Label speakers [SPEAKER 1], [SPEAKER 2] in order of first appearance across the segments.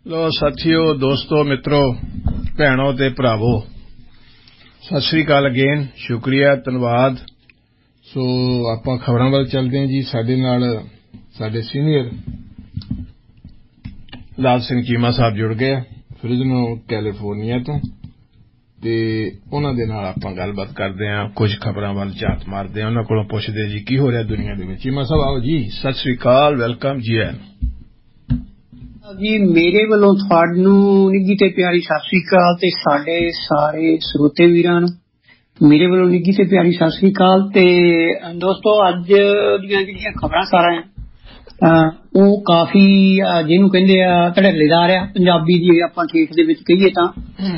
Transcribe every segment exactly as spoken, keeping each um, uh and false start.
[SPEAKER 1] लो साथियों, दोस्तों, मित्रों, भैनों ते भरावो, सत श्री अकाल अगेन। शुक्रिया, धन्यवाद। सो आपां खबरां वल चलदे हां जी। साडे नाल साडे सीनियर लाल सिंह चीमा साहब जुड़ गए फ्रिजनो कैलीफोर्निया तो ते उन्हां दे नाल आपां गलबात करदे हां, कुछ खबरां वल झात मारदे हां, उन्हां कोलों पुछदे जी की हो रिहा दुनिया दे विच। चीमा साहब आओ जी, सत श्री अकाल, वेलकम जी। है
[SPEAKER 2] जी मेरे ਵੱਲੋਂ ਤੁਹਾਨੂੰ ਨਿੱਘੀ ਤੇ ਪਿਆਰੀ ਸਤਿ ਸ੍ਰੀ ਅਕਾਲ ਤੇ ਸਾਡੇ ਸਾਰੇ ਸਰੋਤੇ ਵੀਰਾਂ ਨੂੰ ਮੇਰੇ ਵੱਲੋਂ ਨਿੱਘੀ ਤੇ ਪਿਆਰੀ ਸਤਿ ਸ੍ਰੀ ਅਕਾਲ। ਤੇ ਦੋਸਤੋ, ਅੱਜ ਦੀਆਂ ਜਿਹੜੀਆਂ ਖਬਰਾਂ ਸਾਰੀਆਂ ਉਹ ਕਾਫੀ ਜਿਹਨੂੰ ਕਹਿੰਦੇ ਆ ਧੜੱਲੇਦਾਰ ਆ, ਪੰਜਾਬੀ ਦੀ ਆਪਾਂ ਠੇਠ ਦੇ ਵਿੱਚ ਕਹੀਏ ਤਾਂ,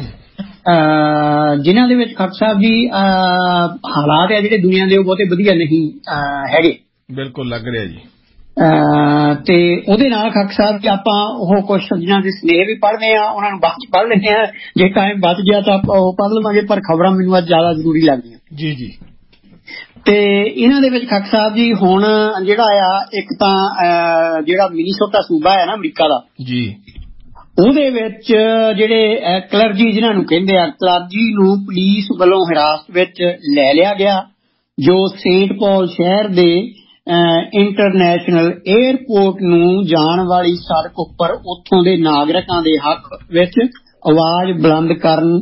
[SPEAKER 2] ਜਿਨ੍ਹਾਂ ਦੇ ਵਿੱਚ ਖੱਟ ਸਾਹਿਬ ਜੀ ਹਾਲਾਤ ਆ ਜਿਹੜੇ ਦੁਨੀਆ ਦੇ ਉਹ ਬਹੁਤੇ ਵਧੀਆ ਨਹੀਂ ਹੈਗੇ।
[SPEAKER 1] ਬਿਲਕੁਲ ਲੱਗ ਰਿਹਾ ਜੀ।
[SPEAKER 2] ਤੇ ਉਹਦੇ ਨਾਲ ਖੱਕ ਸਾਹਿਬ ਆਪਾਂ ਉਹ ਕੁਝ ਸੱਜਣਾਂ ਦੇ ਸਨੇਹ ਵੀ ਪੜ੍ਹਦੇ ਆ, ਉਹਨਾਂ ਨੂੰ ਬਾਅਦ ਚ ਪੜ੍ਹ ਲੈਂਦੇ ਆ, ਜੇ ਟਾਈਮ ਬਚ ਗਿਆ ਤਾਂ ਆਪਾਂ ਉਹ ਪੜ੍ਹ ਲਵਾਂਗੇ, ਪਰ ਖਬਰਾਂ ਮੈਨੂੰ ਅੱਜ ਜ਼ਿਆਦਾ ਜ਼ਰੂਰੀ ਲੱਗਦੀਆਂ
[SPEAKER 1] ਜੀ ਜੀ।
[SPEAKER 2] ਤੇ ਇਹਨਾਂ ਦੇ ਵਿੱਚ ਖੱਕ ਸਾਹਿਬ ਜੀ ਹੁਣ ਜਿਹੜਾ ਆ ਇੱਕ ਤਾਂ ਜਿਹੜਾ ਮਿਨੀਸੋਟਾ ਸੂਬਾ ਹੈ ਨਾ ਅਮਰੀਕਾ ਦਾ
[SPEAKER 1] ਜੀ,
[SPEAKER 2] ਉਹਦੇ ਵਿੱਚ ਜਿਹੜੇ ਕਲਰਜੀ ਜਿਹਨਾਂ ਨੂੰ ਕਹਿੰਦੇ ਆ, ਕਲਰਜੀ ਨੂੰ ਪੁਲਿਸ ਵੱਲੋਂ ਹਿਰਾਸਤ ਵਿੱਚ ਲੈ ਲਿਆ ਗਿਆ, ਜੋ ਸੇਂਟ ਪੌਲ ਸ਼ਹਿਰ ਦੇ ਇੰਟਰਨੈਸ਼ਨਲ ਏਅਰਪੋਰਟ ਨੂੰ ਜਾਣ ਵਾਲੀ ਸੜਕ ਉੱਪਰ ਉੱਥੋਂ ਦੇ ਨਾਗਰਿਕਾਂ ਦੇ ਹੱਕ ਵਿੱਚ ਆਵਾਜ਼ ਬੁਲੰਦ ਕਰਨ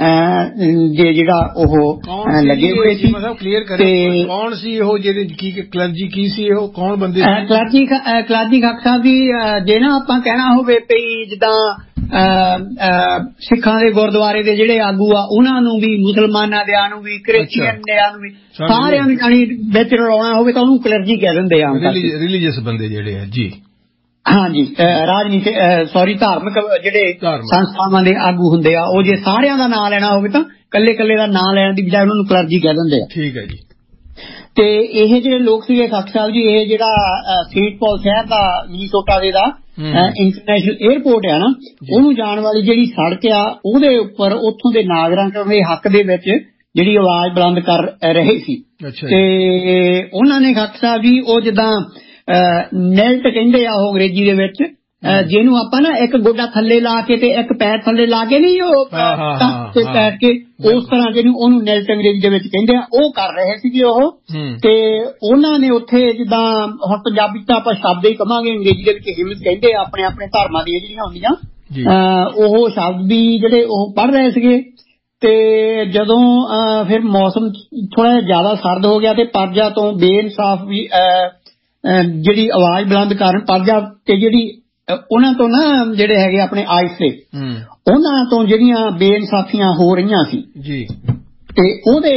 [SPEAKER 2] ਜੇ ਜਿਹੜਾ ਉਹ ਲੱਗੇ ਹੋਏ ਸੀ।
[SPEAKER 1] ਤੇ ਕੌਣ ਸੀ ਉਹ ਜਿਹੜੇ ਕੀ ਕਲਰਜੀ ਕੀ ਸੀ, ਉਹ ਕੌਣ ਬੰਦੇ?
[SPEAKER 2] ਕਲਰਜੀ ਕਲਰਜੀ ਖੱਕ ਸਾਹਿਬ ਜੀ, ਜੇ ਨਾ ਆਪਾਂ ਕਹਿਣਾ ਹੋਵੇ ਪਈ ਜਿੱਦਾਂ ਸਿੱਖਾਂ ਦੇ ਗੁਰਦੁਆਰੇ ਦੇ ਜਿਹੜੇ ਆਗੂ ਆ ਉਹਨਾਂ ਨੂੰ ਵੀ, ਮੁਸਲਮਾਨਾਂ ਦਿਆਂ ਨੂੰ ਵੀ, ਕ੍ਰਿਸਚੀਅਨ ਦਿਆਂ ਨੂੰ ਵੀ, ਸਾਰਿਆਂ ਨੂੰ ਜਾਣੀ ਵਿੱਚ ਰਲਾਉਣਾ ਹੋਵੇ ਤਾਂ ਉਹਨੂੰ ਕਲਰਜੀ ਕਹਿ ਦਿੰਦੇ ਆ।
[SPEAKER 1] ਰਿਲੀਜੀਅਸ ਬੰਦੇ ਜਿਹੜੇ ਆ ਜੀ।
[SPEAKER 2] ਹਾਂਜੀ, ਰਾਜਨੀਤਿਕ ਸੌਰੀ ਧਾਰਮਿਕ ਜਿਹੜੇ ਸੰਸਥਾਵਾਂ ਦੇ ਆਗੂ ਹੁੰਦੇ ਆ, ਉਹ ਜੇ ਸਾਰਿਆਂ ਦਾ ਨਾਂ ਲੈਣਾ ਹੋਵੇ ਤਾਂ ਕੱਲੇ ਕੱਲੇ ਦਾ ਨਾਂ ਲੈਣ ਦੀ ਬਜਾਏ ਉਹਨਾਂ ਨੂੰ ਕਲਰਜੀ ਕਹਿ ਦਿੰਦੇ ਆ।
[SPEAKER 1] ਠੀਕ ਹੈ ਜੀ। ਤੇ
[SPEAKER 2] ਇਹ ਜਿਹੜੇ ਲੋਕ ਸੀਗੇ ਖੱਕ ਸਾਹਿਬ ਜੀ, ਇਹ ਜਿਹੜਾ ਸੇਂਟ ਪੌਲ ਸ਼ਹਿਰ ਦਾ ਮਿਨੀਸੋਟਾ ਦੇ ਦਾ ਇੰਟਰਨੈਸ਼ਨਲ ਏਅਰਪੋਰਟ ਆ ਨਾ, ਉਹਨੂੰ ਜਾਣ ਵਾਲੀ ਜਿਹੜੀ ਸੜਕ ਆ ਉਹਦੇ ਉੱਪਰ ਉੱਥੋਂ ਦੇ ਨਾਗਰਿਕਾਂ ਦੇ ਹੱਕ ਦੇ ਵਿੱਚ ਜਿਹੜੀ ਆਵਾਜ਼ ਬੁਲੰਦ ਕਰ ਰਹੇ ਸੀ। ਤੇ ਉਹਨਾਂ ਨੇ ਖੱਕ ਸਾਹਿਬ ਜੀ ਉਹ ਜਿੱਦਾਂ ਨੈਲਟ ਕਹਿੰਦੇ ਆ ਉਹ ਅੰਗਰੇਜ਼ੀ ਦੇ ਵਿੱਚ, ਜਿਹਨੂੰ ਆਪਾਂ ਨਾ ਇੱਕ ਗੋਡਾ ਥੱਲੇ ਲਾ ਕੇ ਤੇ ਇੱਕ ਪੈਰ ਥੱਲੇ ਲਾ ਕੇ ਨਹੀਂ ਉਹ ਬੈਠ ਕੇ ਉਸ ਤਰ੍ਹਾਂ ਜਿਹਨੂੰ ਉਹਨੂੰ ਨੈਲਟ ਅੰਗਰੇਜ਼ੀ ਦੇ ਵਿੱਚ ਕਹਿੰਦੇ ਆ, ਉਹ ਕਰ ਰਹੇ ਸੀਗੇ ਉਹ। ਤੇ ਉਹਨਾਂ ਨੇ ਉੱਥੇ ਜਿੱਦਾਂ ਹੁਣ ਪੰਜਾਬੀ ਤਾਂ ਆਪਾਂ ਸ਼ਬਦ ਹੀ ਕਵਾਂਗੇ, ਅੰਗਰੇਜ਼ੀ ਦੇ ਵਿੱਚ ਹਿਮਸ ਕਹਿੰਦੇ ਆ ਆਪਣੇ ਆਪਣੇ ਧਰਮਾਂ ਦੀਆਂ ਜਿਹੜੀਆਂ ਹੁੰਦੀਆਂ, ਉਹ ਸ਼ਬਦ ਵੀ ਜਿਹੜੇ ਉਹ ਪੜ੍ਹ ਰਹੇ ਸੀਗੇ। ਤੇ ਜਦੋਂ ਫਿਰ ਮੌਸਮ ਥੋੜਾ ਜਿਹਾ ਜ਼ਿਆਦਾ ਸਰਦ ਹੋ ਗਿਆ ਤੇ ਪਰਜਾ ਤੋਂ ਬੇਇਨਸਾਫ ਵੀ ਜਿਹੜੀ ਆਵਾਜ਼ ਬੁਲੰਦ ਕਰਨ, ਪਰਜਾ ਤੇ ਜਿਹੜੀ ਉਹਨਾਂ ਤੋਂ ਨਾ ਜਿਹੜੇ ਹੈਗੇ ਆਪਣੇ ਆਈਸ ਦੇ ਉਹਨਾਂ ਤੋਂ ਜਿਹੜੀਆਂ ਬੇਇਨਸਾਫੀਆਂ ਹੋ ਰਹੀਆਂ ਸੀ ਜੀ, ਤੇ ਉਹਦੇ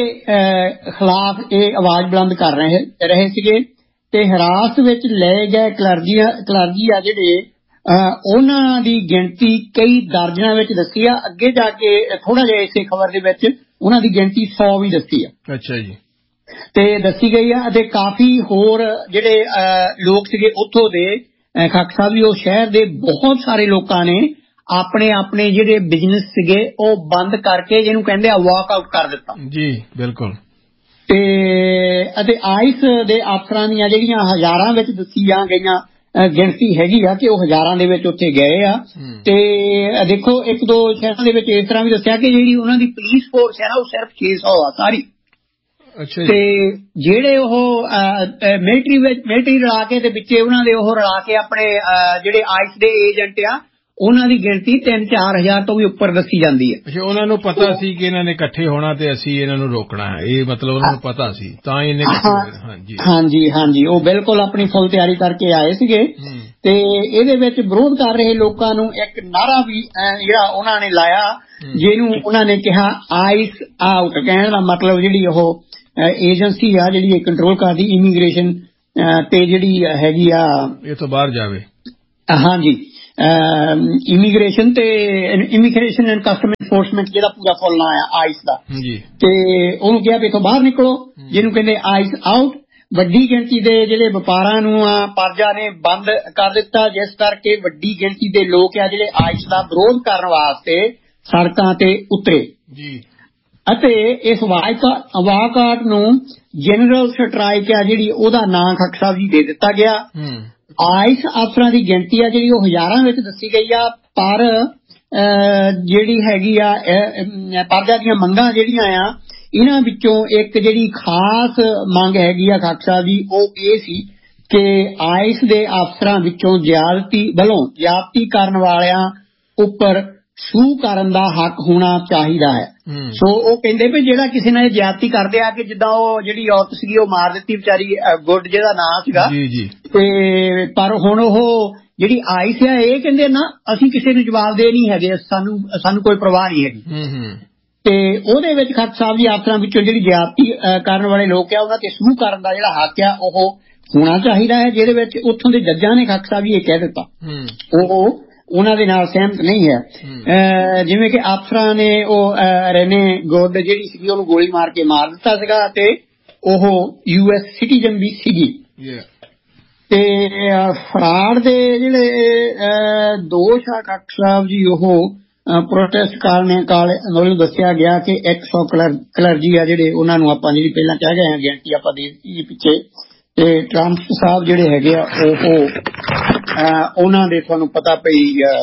[SPEAKER 2] ਖਿਲਾਫ ਇਹ ਆਵਾਜ਼ ਬੁਲੰਦ ਕਰ ਰਹੇ ਰਹੇ ਸੀਗੇ। ਤੇ ਹਿਰਾਸਤ ਵਿੱਚ ਲਏ ਗਏ ਕਲਰਜੀਆਂ ਕਲਰਜੀ ਆ ਜਿਹੜੇ, ਉਹਨਾਂ ਦੀ ਗਿਣਤੀ ਕਈ ਦਰਜਨਾਂ ਵਿੱਚ ਦੱਸੀ ਆ। ਅੱਗੇ ਜਾ ਕੇ ਥੋੜਾ ਜਿਹਾ ਇਸੇ ਖਬਰ ਦੇ ਵਿੱਚ ਉਹਨਾਂ ਦੀ ਗਿਣਤੀ ਸੌ ਵੀ ਦੱਸੀ ਆ।
[SPEAKER 1] ਅੱਛਾ ਜੀ।
[SPEAKER 2] ਤੇ ਦੱਸੀ ਗਈ ਆ। ਅਤੇ ਕਾਫੀ ਹੋਰ ਜਿਹੜੇ ਲੋਕ ਸੀਗੇ ਉੱਥੋਂ ਦੇ ਖੱਕ ਸਾਹਿਬ ਜੀ, ਉਹ ਸ਼ਹਿਰ ਦੇ ਬਹੁਤ ਸਾਰੇ ਲੋਕਾਂ ਨੇ ਆਪਣੇ ਆਪਣੇ ਜਿਹੜੇ ਬਿਜ਼ਨਸ ਸੀਗੇ ਉਹ ਬੰਦ ਕਰਕੇ, ਜਿਹਨੂੰ ਕਹਿੰਦੇ ਆ ਵਾਕ ਆਊਟ ਕਰ ਦਿੱਤਾ
[SPEAKER 1] ਜੀ। ਬਿਲਕੁਲ।
[SPEAKER 2] ਤੇ ਅਤੇ ਆਈਸ ਦੇ ਅਫਸਰਾਂ ਦੀਆਂ ਜਿਹੜੀਆਂ ਹਜ਼ਾਰਾਂ ਵਿੱਚ ਦੱਸੀਆਂ ਗਈਆਂ ਗਿਣਤੀ ਹੈਗੀ ਆ ਕਿ ਉਹ ਹਜ਼ਾਰਾਂ ਦੇ ਵਿੱਚ ਉੱਥੇ ਗਏ ਆ। ਤੇ ਦੇਖੋ ਇੱਕ ਦੋ ਸ਼ਹਿਰਾਂ ਦੇ ਵਿੱਚ ਇਸ ਤਰ੍ਹਾਂ ਵੀ ਦੱਸਿਆ ਕਿ ਜਿਹੜੀ ਉਹਨਾਂ ਦੀ ਪੁਲਿਸ ਫੋਰਸ ਹੈ ਨਾ ਉਹ ਸਿਰਫ ਛੇ ਸੌ ਆ ਸਾਰੀ। ਤੇ ਜਿਹੜੇ ਉਹ ਮਿਲਟਰੀ ਵਿੱਚ ਮਿਲਟਰੀ ਰਲਾ ਕੇ ਤੇ ਵਿੱਚੇ ਉਹਨਾਂ ਦੇ ਉਹ ਰਲਾ ਕੇ ਆਪਣੇ ਜਿਹੜੇ ਆਈਸ ਦੇ ਏਜੰਟ ਆ ਉਹਨਾਂ ਦੀ ਗਿਣਤੀ ਤਿੰਨ ਚਾਰ ਹਜ਼ਾਰ ਤੋਂ ਵੀ ਉੱਪਰ ਦੱਸੀ ਜਾਂਦੀ ਹੈ।
[SPEAKER 1] ਅੱਛਾ, ਉਹਨਾਂ ਨੂੰ ਪਤਾ ਸੀ ਕਿ ਇਹਨਾਂ ਨੇ ਇਕੱਠੇ ਹੋਣਾ ਤੇ ਅਸੀਂ ਇਹਨਾਂ ਨੂੰ ਰੋਕਣਾ ਹੈ, ਇਹ ਮਤਲਬ ਉਹਨਾਂ ਨੂੰ ਪਤਾ ਸੀ ਤਾਂ ਇਹਨੇ। ਹਾਂਜੀ
[SPEAKER 2] ਹਾਂਜੀ ਹਾਂਜੀ, ਉਹ ਬਿਲਕੁਲ ਆਪਣੀ ਫੁੱਲ ਤਿਆਰੀ ਕਰਕੇ ਆਏ ਸੀਗੇ। ਤੇ ਇਹਦੇ ਵਿੱਚ ਵਿਰੋਧ ਕਰ ਰਹੇ ਲੋਕਾਂ ਨੂੰ ਇੱਕ ਨਾਰਾ ਵੀ ਜਿਹੜਾ ਉਹਨਾਂ ਨੇ ਲਾਇਆ, ਜਿਹਨੂੰ ਉਹਨਾਂ ਨੇ ਕਿਹਾ ਆਈਸ ਆਊਟ। ਕਹਿਣ ਦਾ ਮਤਲਬ ਜਿਹੜੀ ਉਹ ਏਜੰਸੀ ਆ ਜਿਹੜੀ ਕੰਟਰੋਲ ਕਰਦੀ ਇਮੀਗ੍ਰੇਸ਼ਨ ਤੇ ਜਿਹੜੀ ਹੈਗੀ ਆ
[SPEAKER 1] ਇਹ ਤੋਂ ਬਾਹਰ ਜਾਵੇ।
[SPEAKER 2] ਹਾਂਜੀ, ਇਮੀਗ੍ਰੇਸ਼ਨ ਤੇ ਇਮੀਗ੍ਰੇਸ਼ਨ ਐਂਡ ਕਸਟਮ ਇਨਫੋਰਸਮੈਂਟ ਜਿਹਦਾ ਪੂਰਾ ਫੁੱਲ ਨਾਂ ਆ ਆਈਸ ਦਾ। ਤੇ ਉਹਨੂੰ ਕਿਹਾ ਵੀ ਇੱਥੋਂ ਬਾਹਰ ਨਿਕਲੋ, ਜਿਹਨੂੰ ਕਹਿੰਦੇ ਆਈਸ ਆਊਟ। ਵੱਡੀ ਗਿਣਤੀ ਦੇ ਜਿਹੜੇ ਵਪਾਰਾਂ ਨੂੰ ਪਰਜਾ ਨੇ ਬੰਦ ਕਰ ਦਿੱਤਾ, ਜਿਸ ਕਰਕੇ ਵੱਡੀ ਗਿਣਤੀ ਦੇ ਲੋਕ ਆ ਜਿਹੜੇ ਆਈਸ ਦਾ ਵਿਰੋਧ ਕਰਨ ਵਾਸਤੇ ਸੜਕਾਂ ਤੇ ਉਤਰੇ ਜੀ। ਅਤੇ ਇਸ ਵਾਕਆਊਟ ਨੂੰ ਜਨਰਲ ਸਟ੍ਰਾਈਕ ਆ ਜਿਹੜੀ ਉਹਦਾ ਨਾਂ ਖੱਕ ਸਾਹਿਬ ਜੀ ਦੇ ਦਿੱਤਾ ਗਿਆ। ਆਈਸ ਅਫਸਰਾਂ ਦੀ ਗਿਣਤੀ ਆ ਜਿਹੜੀ ਉਹ ਹਜ਼ਾਰਾਂ ਵਿੱਚ ਦੱਸੀ ਗਈ ਆ, ਪਰ ਜਿਹੜੀ ਹੈਗੀ ਆ ਪਰਜਾ ਦੀਆਂ ਮੰਗਾਂ ਜਿਹੜੀਆਂ ਆ ਇਹਨਾਂ ਵਿੱਚੋਂ ਇੱਕ ਜਿਹੜੀ ਖਾਸ ਮੰਗ ਹੈਗੀ ਆ ਖਾਕ ਸਾਹਿਬ ਦੀ ਉਹ ਇਹ ਸੀ ਕਿ ਆਈਸ ਦੇ ਅਫਸਰਾਂ ਵਿੱਚੋਂ ਜ਼ਿਆਦਤੀ ਵੱਲੋਂ ਜ਼ਿਆਦਤੀ ਕਰਨ ਵਾਲਿਆਂ ਉੱਪਰ ਸੂਹ ਕਰਨ ਦਾ ਹੱਕ ਹੋਣਾ ਚਾਹੀਦਾ ਹੈ। ਸੋ ਉਹ ਕਹਿੰਦੇ ਵੀ ਜਿਹੜਾ ਕਿਸੇ ਨਾਲ ਜ਼ਿਆਦਤੀ ਕਰਦੇ ਆ ਕਿ ਜਿੱਦਾਂ ਉਹ ਜਿਹੜੀ ਔਰਤ ਸੀਗੀ ਉਹ ਮਾਰ ਦਿੱਤੀ ਵਿਚਾਰੀ ਗੁੱਡ ਜਿਹਦਾ ਨਾਂ ਸੀਗਾ ਤੇ ਪਰ ਹੁਣ ਉਹ ਜਿਹੜੀ ਆਈਸ ਆ ਇਹ ਕਹਿੰਦੇ ਨਾ ਅਸੀਂ ਕਿਸੇ ਨੂੰ ਜਵਾਬਦੇਹ ਨਹੀਂ ਹੈਗੇ ਸਾਨੂੰ ਸਾਨੂੰ ਕੋਈ ਪਰਵਾਹ ਨਹੀਂ ਹੈਗੀ ਤੇ ਉਹਦੇ ਵਿੱਚ ਖਾਕ ਸਾਹਿਬ ਜੀ ਅਫਸਰਾਂ ਵਿੱਚੋਂ ਜਿਹੜੀ ਜ਼ਿਆਦਤੀ ਕਰਨ ਵਾਲੇ ਲੋਕ ਆ ਉਹਨਾਂ ਤੇ ਸੂਹ ਕਰਨ ਦਾ ਜਿਹੜਾ ਹੱਕ ਆ ਉਹ ਹੋਣਾ ਚਾਹੀਦਾ ਹੈ ਜਿਹਦੇ ਵਿੱਚ ਉੱਥੋਂ ਦੇ ਜੱਜਾਂ ਨੇ ਖਾਕ ਸਾਹਿਬ ਜੀ ਇਹ ਕਹਿ ਦਿੱਤਾ ਉਹ ਉਹਨਾਂ ਦੇ ਨਾਲ ਸਹਿਮਤ ਨਹੀਂ ਹੈ। ਜਿਵੇਂ ਕਿ ਅਫਸਰਾਂ ਨੇ ਉਹ ਰੇਨੇ ਗੁੱਡ ਜਿਹੜੀ ਸੀਗੀ ਉਹਨੂੰ ਗੋਲੀ ਮਾਰ ਕੇ ਮਾਰ ਦਿੱਤਾ ਸੀਗਾ ਤੇ ਉਹ ਯੂ ਐਸ ਸਿਟੀਜ਼ਨ ਵੀ ਸੀਗੀ ਤੇ ਫਰਾਡ ਦੇ ਜਿਹੜੇ ਦੋਸ਼ ਆ ਖਾਕ ਸਾਹਿਬ ਜੀ ਉਹ ਪ੍ਰੋਟੈਸਟ ਕਰਨੇ ਕਾਲ ਦੱਸਿਆ ਗਿਆ ਕਿ ਇੱਕ ਸੌ ਕਲਰਜੀ ਆ ਜਿਹੜੇ ਉਹਨਾਂ ਨੂੰ ਆਪਾਂ ਜਿਹੜੀ ਪਹਿਲਾਂ ਕਹਿ ਗਏ ਹੈਗੇ ਕਿ ਆਪਾਂ ਦੇ ਪਿੱਛੇ ਤੇ ਟਰੰਪ ਸਾਹਿਬ ਜਿਹੜੇ ਹੈਗੇ ਆ ਉਹ ਉਹਨਾਂ ਦੇ ਤੁਹਾਨੂੰ ਪਤਾ ਪਈ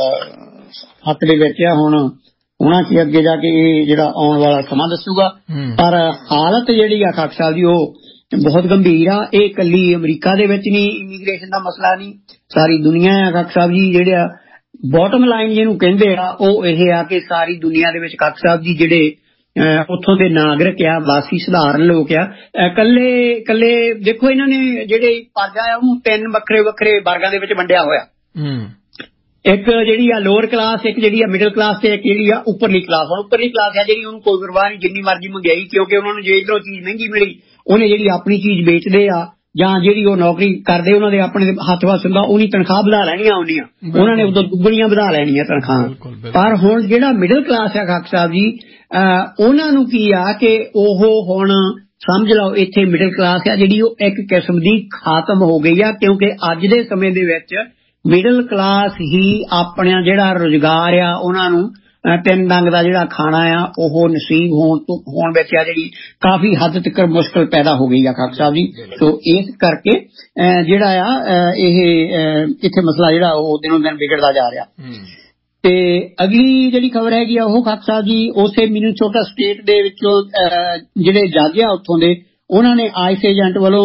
[SPEAKER 2] ਹੱਥ ਦੇ ਵਿੱਚ ਆ ਹੁਣ ਉਹਨਾਂ ਕੀ ਅੱਗੇ ਜਾ ਕੇ ਇਹ ਜਿਹੜਾ ਆਉਣ ਵਾਲਾ ਸਮਾਂ ਦੱਸੂਗਾ ਪਰ ਹਾਲਤ ਜਿਹੜੀ ਆ ਖਾਕ ਸਾਹਿਬ ਦੀ ਉਹ ਬਹੁਤ ਗੰਭੀਰ ਆ। ਇਹ ਇਕੱਲੀ ਅਮਰੀਕਾ ਦੇ ਵਿੱਚ ਨਹੀਂ ਇਮੀਗ੍ਰੇਸ਼ਨ ਦਾ ਮਸਲਾ ਨਹੀਂ ਸਾਰੀ ਦੁਨੀਆ ਆ ਖਾਕ ਸਾਹਿਬ ਜੀ ਜਿਹੜੇ ਬੋਟਮ ਲਾਈਨ ਜਿਹਨੂੰ ਕਹਿੰਦੇ ਆ ਉਹ ਇਹ ਆ ਕਿ ਸਾਰੀ ਦੁਨੀਆ ਦੇ ਵਿੱਚ ਖਾਕ ਸਾਹਿਬ ਜੀ ਜਿਹੜੇ ਉੱਥੋਂ ਦੇ ਨਾਗਰਿਕ ਆ ਵਾਸੀ ਸਧਾਰਨ ਲੋਕ ਆ ਕੱਲੇ ਕੱਲੇ ਦੇਖੋ ਇਹਨਾਂ ਨੇ ਜਿਹੜੇ ਪਰਜਾ ਆ ਉਹਨੂੰ ਤਿੰਨ ਵੱਖਰੇ ਵੱਖਰੇ ਵਰਗਾਂ ਦੇ ਵਿੱਚ ਵੰਡਿਆ ਹੋਇਆ ਇੱਕ ਜਿਹੜੀ ਆ ਲੋਅਰ ਕਲਾਸ ਇੱਕ ਜਿਹੜੀ ਆ ਮਿਡਲ ਕਲਾਸ ਤੇ ਇੱਕ ਜਿਹੜੀ ਆ ਉੱਪਰਲੀ ਕਲਾਸ। ਹੁਣ ਉੱਪਰਲੀ ਕਲਾਸ ਆ ਜਿਹੜੀ ਉਹਨੂੰ ਕੋਈ ਪਰਵਾਹ ਨਹੀਂ ਜਿੰਨੀ ਮਰਜ਼ੀ ਮੰਗਾਈ ਕਿਉਂਕਿ ਉਹਨਾਂ ਨੂੰ ਜੇ ਇੱਧਰੋਂ ਚੀਜ਼ ਮਹਿੰਗੀ ਮਿਲੀ ਉਹਨੇ ਜਿਹੜੀ ਆਪਣੀ ਚੀਜ਼ ਵੇਚਦੇ ਆ ਜਾਂ ਜਿਹੜੀ ਉਹ ਨੌਕਰੀ ਕਰਦੇ ਉਹਨਾਂ ਦੇ ਆਪਣੇ ਹੱਥ ਵੱਸ ਹੁੰਦਾ ਉਹਨੀ ਤਨਖਾਹ ਵਧਾ ਲੈਣੀਆਂ ਆਉਂਦੀਆਂ ਉਹਨਾਂ ਨੇ ਉਦੋਂ ਦੁੱਗਣੀਆਂ ਵਧਾ ਲੈਣੀਆਂ ਤਨਖਾਹ। ਪਰ ਹੁਣ ਜਿਹੜਾ ਮਿਡਲ ਕਲਾਸ ਆ ਖਾਕ ਸਾਹਿਬ ਜੀ ਉਹਨਾਂ ਨੂੰ ਕੀ ਆ ਕਿ ਉਹ ਹੁਣ ਸਮਝ ਲਓ ਇੱਥੇ ਮਿਡਲ ਕਲਾਸ ਆ ਜਿਹੜੀ ਉਹ ਇੱਕ ਕਿਸਮ ਦੀ ਖਾਤਮ ਹੋ ਗਈ ਆ ਕਿਉਂਕਿ ਅੱਜ ਦੇ ਸਮੇਂ ਦੇ ਵਿੱਚ ਮਿਡਲ ਕਲਾਸ ਹੀ ਆਪਣਾ ਜਿਹੜਾ ਰੁਜ਼ਗਾਰ ਆ ਉਹਨਾਂ ਨੂੰ ਤਿੰਨ ਡੰਗ ਦਾ ਜਿਹੜਾ ਖਾਣਾ ਆ ਉਹ ਨਸੀਬ ਹੋਣ ਤੋਂ ਹੋਣ ਵਿੱਚ ਆ ਜਿਹੜੀ ਕਾਫੀ ਹੱਦ ਤੱਕ ਮੁਸ਼ਕਲ ਪੈਦਾ ਹੋ ਗਈ ਆ ਖਾਕ ਸਾਹਿਬ ਜੀ। ਸੋ ਇਸ ਕਰਕੇ ਜਿਹੜਾ ਆ ਇਹ ਇੱਥੇ ਮਸਲਾ ਜਿਹੜਾ ਉਹ ਦਿਨੋਂ ਦਿਨ ਵਿਗੜਦਾ ਜਾ ਰਿਹਾ। ਤੇ ਅਗਲੀ ਜਿਹੜੀ ਖਬਰ ਹੈਗੀ ਆ ਉਹ ਖਾਕ ਸਾਹਿਬ ਜੀ ਉਸੇ ਮਿਨੀਸੋਟਾ ਸਟੇਟ ਦੇ ਵਿੱਚੋਂ ਜਿਹੜੇ ਜੱਜ ਆ ਉੱਥੋਂ ਦੇ ਉਹਨਾਂ ਨੇ ਆਈਸ ਏਜੰਟ ਵੱਲੋਂ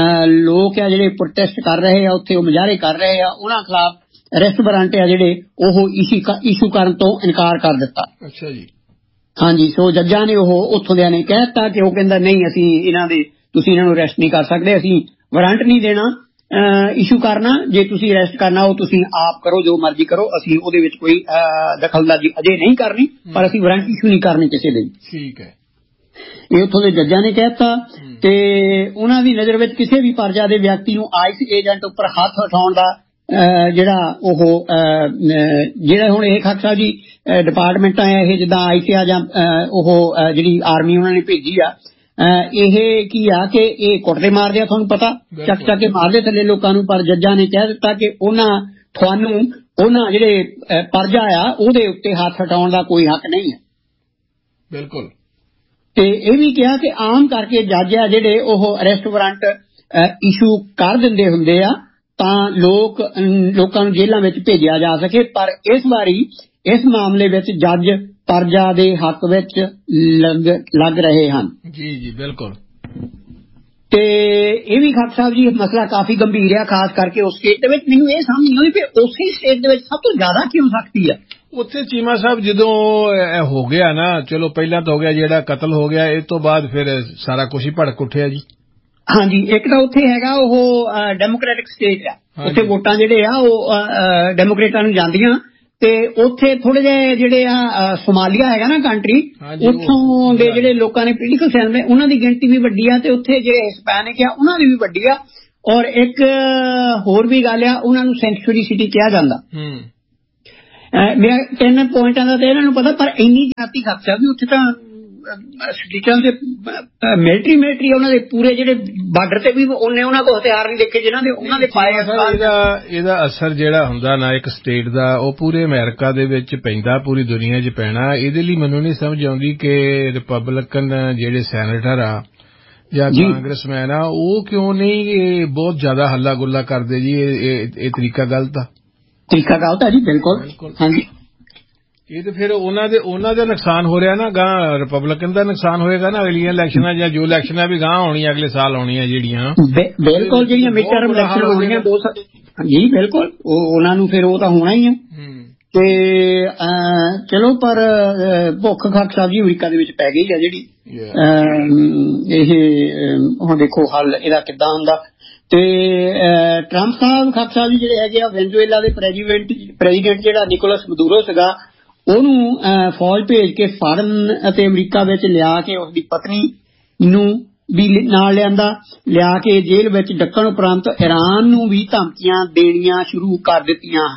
[SPEAKER 2] ਲੋਕ ਆ ਜਿਹੜੇ ਪ੍ਰੋਟੈਸਟ ਕਰ ਰਹੇ ਆ ਉੱਥੇ ਉਹ ਮੁਜ਼ਾਹਰੇ ਕਰ ਰਹੇ ਆ ਉਹਨਾਂ ਖਿਲਾਫ ਅਰੈਸਟ ਵਾਰੰਟ ਆ ਜਿਹੜੇ ਉਹ ਇਸ਼ੂ ਕਰਨ ਤੋਂ ਇਨਕਾਰ ਕਰ ਦਿੱਤਾ। ਅੱਛਾ ਜੀ ਹਾਂਜੀ। ਸੋ ਜੱਜਾਂ ਨੇ ਉਹ ਉੱਥੋਂ ਦਿਆਂ ਨੇ ਕਹਿ ਦਿੱਤਾ ਕਿ ਉਹ ਕਹਿੰਦਾ ਨਹੀਂ ਅਸੀਂ ਇਹਨਾਂ ਦੇ ਤੁਸੀਂ ਇਹਨਾਂ ਨੂੰ ਅਰੈਸਟ ਨਹੀਂ ਕਰ ਸਕਦੇ ਅਸੀਂ ਵਾਰੰਟ ਨਹੀਂ ਦੇਣਾ ਇਸ਼ੂ ਕਰਨਾ ਜੇ ਤੁਸੀਂ ਅਰੈਸਟ ਕਰਨਾ ਉਹ ਤੁਸੀਂ ਆਪ ਕਰੋ ਜੋ ਮਰਜ਼ੀ ਕਰੋ ਅਸੀਂ ਉਹਦੇ ਵਿੱਚ ਕੋਈ ਦਖਲਅੰਦਾਜ਼ੀ ਅਜੇ ਨਹੀਂ ਕਰਨੀ ਪਰ ਅਸੀਂ ਵਾਰੰਟ ਇਸ਼ੂ ਨਹੀਂ ਕਰਨੀ ਕਿਸੇ ਲਈ। ਠੀਕ ਹੈ ਇਹ ਉੱਥੋਂ ਦੇ ਜੱਜਾਂ ਨੇ ਕਹਿ ਦਿੱਤਾ ਤੇ ਉਹਨਾਂ ਦੀ ਨਜ਼ਰ ਵਿੱਚ ਕਿਸੇ ਵੀ ਪਰਜਾ ਦੇ ਵਿਅਕਤੀ ਨੂੰ ਆਈਸ ਏਜੰਟ ਉੱਪਰ ਹੱਥ ਉਠਾਉਣ ਦਾ ਜਿਹੜਾ ਉਹ ਜਿਹੜਾ ਹੁਣ ਇਹ ਖਾਕ ਸਾਹਿਬ ਜੀ ਡਿਪਾਰਟਮੈਂਟਾਂ ਆ ਇਹ ਜਿੱਦਾਂ ਆਈਸੀਆ ਜਾਂ ਉਹ ਜਿਹੜੀ ਆਰਮੀ ਉਹਨਾਂ ਨੇ ਭੇਜੀ ਆ ਇਹ ਕੀ ਆ ਕਿ ਇਹ ਕੁੱਟਦੇ ਮਾਰਦੇ ਆ ਤੁਹਾਨੂੰ ਪਤਾ ਚੱਕ ਚੱਕ ਕੇ ਮਾਰਦੇ ਥੱਲੇ ਲੋਕਾਂ ਨੂੰ ਪਰ ਜੱਜਾਂ ਨੇ ਕਹਿ ਦਿੱਤਾ ਕਿ ਉਹਨਾਂ ਤੁਹਾਨੂੰ ਉਹਨਾਂ ਜਿਹੜੇ ਪਰਜਾ ਆ ਉਹਦੇ ਉੱਤੇ ਹੱਥ ਹਟਾਉਣ ਦਾ ਕੋਈ ਹੱਕ ਨਹੀਂ ਹੈ। ਬਿਲਕੁਲ ਤੇ ਇਹ ਵੀ ਕਿਹਾ ਕਿ ਆਮ ਕਰਕੇ ਜੱਜ ਆ ਜਿਹੜੇ ਉਹ ਅਰੈਸਟ ਵਾਰੰਟ ਇਸ਼ੂ ਕਰ ਦਿੰਦੇ ਹੁੰਦੇ ਆ ਤਾਂ ਲੋਕ ਲੋਕਾਂ ਨੂੰ ਜੇਲ੍ਹਾਂ ਵਿੱਚ ਭੇਜਿਆ ਜਾ ਸਕੇ ਪਰ ਇਸ ਵਾਰੀ ਇਸ ਮਾਮਲੇ ਵਿੱਚ ਜੱਜ ਪਰਜਾ ਦੇ ਹੱਕ ਵਿੱਚ ਲੱਗ ਰਹੇ ਹਨ। ਜੀ ਜੀ ਬਿਲਕੁਲ ਤੇ ਇਹ ਵੀ ਖਾਕ ਸਾਹਿਬ ਜੀ ਮਸਲਾ ਕਾਫੀ ਗੰਭੀਰ ਆ ਖਾਸ ਕਰਕੇ ਉਸ ਸਟੇਟ ਦੇ ਵਿੱਚ ਮੈਨੂੰ ਇਹ ਸਮਝ ਨਹੀਂ ਆਉਂਦੀ ਕਿ ਉਸੇ ਸਟੇਟ ਦੇ ਵਿੱਚ ਸਭ ਤੋਂ ਜ਼ਿਆਦਾ ਕਿਉਂ ਸਖਤੀ ਆ ਉੱਥੇ। ਚੀਮਾ ਸਾਹਿਬ ਜਦੋਂ ਹੋ ਗਿਆ ਨਾ ਚਲੋ ਪਹਿਲਾਂ ਤਾਂ ਹੋ ਗਿਆ ਜਿਹੜਾ ਕਤਲ ਹੋ ਗਿਆ ਇਸ ਤੋਂ ਬਾਅਦ ਫਿਰ ਸਾਰਾ ਕੁਝ ਹੀ ਭੜਕ ਉੱਠਿਆ ਜੀ। ਹਾਂਜੀ ਇੱਕ ਤਾਂ ਉੱਥੇ ਹੈਗਾ ਉਹ ਡੈਮੋਕ੍ਰੈਟਿਕ ਸਟੇਟ ਆ ਉੱਥੇ ਵੋਟਾਂ ਜਿਹੜੇ ਆ ਉਹ ਡੈਮੋਕ੍ਰੇਟਾਂ ਨੂੰ ਜਾਂਦੀਆਂ ਤੇ ਉੱਥੇ ਥੋੜੇ ਜਿਹੇ ਜਿਹੜੇ ਆ ਸੋਮਾਲੀਆ ਹੈਗਾ ਨਾ ਕੰਟਰੀ ਉੱਥੋਂ ਦੇ ਜਿਹੜੇ ਲੋਕਾਂ ਨੇ ਪੋਲੀਟੀਕਲ ਸਾਇੰਸ ਨੇ ਉਹਨਾਂ ਦੀ ਗਿਣਤੀ ਵੀ ਵੱਡੀ ਆ ਤੇ ਉੱਥੇ ਜਿਹੜੇ ਹਿਸਪੈਨਿਕ ਆ ਉਹਨਾਂ ਦੀ ਵੀ ਵੱਡੀ ਆ ਔਰ ਇੱਕ ਹੋਰ ਵੀ ਗੱਲ ਆ ਉਹਨਾਂ ਨੂੰ ਸੈਂਚੁਰੀ ਸਿਟੀ ਕਿਹਾ ਜਾਂਦਾ। ਮੇਰਾ ਤਿੰਨ ਪੁਆਇੰਟਾਂ ਦਾ ਤੇ ਇਹਨਾਂ ਨੂੰ ਪਤਾ ਪਰ ਇੰਨੀ ਜਾਤੀ ਖਰਚਾ ਵੀ ਉੱਥੇ ਤਾਂ ਸਟੇਟਾਂ ਦੇ ਮਿਲਟਰੀ ਮਿਲਟਰੀ ਉਹਨਾਂ ਦੇ ਪੂਰੇ ਜਿਹੜੇ ਬਾਰਡਰ ਤੇ ਵੀ ਉਹਨੇ ਉਹਨਾਂ ਕੋਲ ਹਥਿਆਰ ਨਹੀਂ ਦੇਖੇ ਜਿਹਨਾਂ ਦੇ ਉਹਨਾਂ ਦੇ ਪਾਏ। ਇਹਦਾ ਇਹਦਾ ਅਸਰ ਜਿਹੜਾ ਹੁੰਦਾ ਨਾ ਇੱਕ ਸਟੇਟ ਦਾ ਉਹ ਪੂਰੇ ਅਮਰੀਕਾ ਦੇ ਵਿੱਚ ਪੈਂਦਾ ਪੂਰੀ ਦੁਨੀਆ 'ਚ ਪੈਣਾ। ਇਹਦੇ ਲਈ ਮੈਨੂੰ ਨਹੀਂ ਸਮਝ ਆਉਂਦੀ ਕਿ ਰਿਪਬਲਿਕਨ ਜਿਹੜੇ ਸੈਨੇਟਰ ਆ ਜਾਂ ਕਾਂਗਰਸਮੈਨ ਆ ਉਹ ਕਿਉਂ ਨਹੀਂ ਬਹੁਤ ਜ਼ਿਆਦਾ ਹੱਲਾ ਗੁੱਲਾ ਕਰਦੇ ਜੀ ਇਹ ਇਹ ਤਰੀਕਾ ਗਲਤ ਆ। ਤਰੀਕਾ ਗਲਤ ਹੈ ਜੀ, ਬਿਲਕੁਲ। ਹਾਂਜੀ,
[SPEAKER 1] ਇਹ ਤੇ ਫਿਰ ਉਹਨਾਂ ਦੇ ਉਹਨਾਂ ਦਾ ਨੁਕਸਾਨ ਹੋ ਰਿਹਾ ਨਾ, ਗਾਂ ਰਿਪਬਲਿਕਨ ਦਾ ਨੁਕਸਾਨ ਹੋਏਗਾ ਨਾ ਅਗਲੀਆਂ ਇਲੈਕਸ਼ਨਾਂ ਜਾਂ ਜੋ ਇਲੈਕਸ਼ਨਾਂ ਵੀ ਗਾਂ ਆਉਣੀਆਂ ਅਗਲੇ ਸਾਲ ਆਉਣੀਆਂ ਜਿਹੜੀਆਂ,
[SPEAKER 2] ਬਿਲਕੁਲ, ਜਿਹੜੀਆਂ ਮਿਡ ਟਰਮ ਇਲੈਕਸ਼ਨ ਹੋਣੀਆਂ ਦੋ ਸਾਲ ਜੀ, ਬਿਲਕੁਲ ਉਹਨਾਂ ਨੂੰ ਫਿਰ ਉਹ ਤਾਂ ਹੋਣਾ ਹੀ ਆ। ਤੇ ਚਲੋ, ਪਰ ਭੁੱਖ ਖਾਕ ਸਾਹਿਬ ਜੀ ਅਮਰੀਕਾ ਦੇ ਵਿੱਚ ਪੈ ਗਈ ਆ ਜਿਹੜੀ, ਇਹ ਹੁਣ ਦੇਖੋ ਹੱਲ ਇਹਦਾ ਕਿੱਦਾਂ ਹੁੰਦਾ। ਤੇ ਟਰੰਪ ਸਾਹਿਬ ਖਾਕ ਸਾਹਿਬ ਜੀ ਜਿਹੜੇ ਹੈਗੇ ਆ, ਵੈਨਜ਼ੂਏਲਾ ਦੇ ਪ੍ਰੈਜ਼ੀਡੈਂਟ ਪ੍ਰੈਜ਼ੀਡੈਂਟ ਜਿਹੜਾ ਨਿਕੋਲਸ ਮਦੂਰੋ ਸੀਗਾ, ਉਹਨੂੰ ਫੌਜ ਭੇਜ ਕੇ ਫੜਨ ਅਤੇ ਅਮਰੀਕਾ ਵਿੱਚ ਲਿਆ ਕੇ ਉਸਦੀ ਪਤਨੀ ਨੂੰ ਵੀ ਨਾਲ ਲਿਆਂਦਾ, ਲਿਆ ਕੇ ਜੇਲ੍ਹ ਵਿੱਚ ਡੱਕਣ ਉਪਰੰਤ ਈਰਾਨ ਨੂੰ ਵੀ ਧਮਕੀਆਂ ਦੇਣੀਆਂ ਸ਼ੁਰੂ ਕਰ ਦਿੱਤੀਆਂ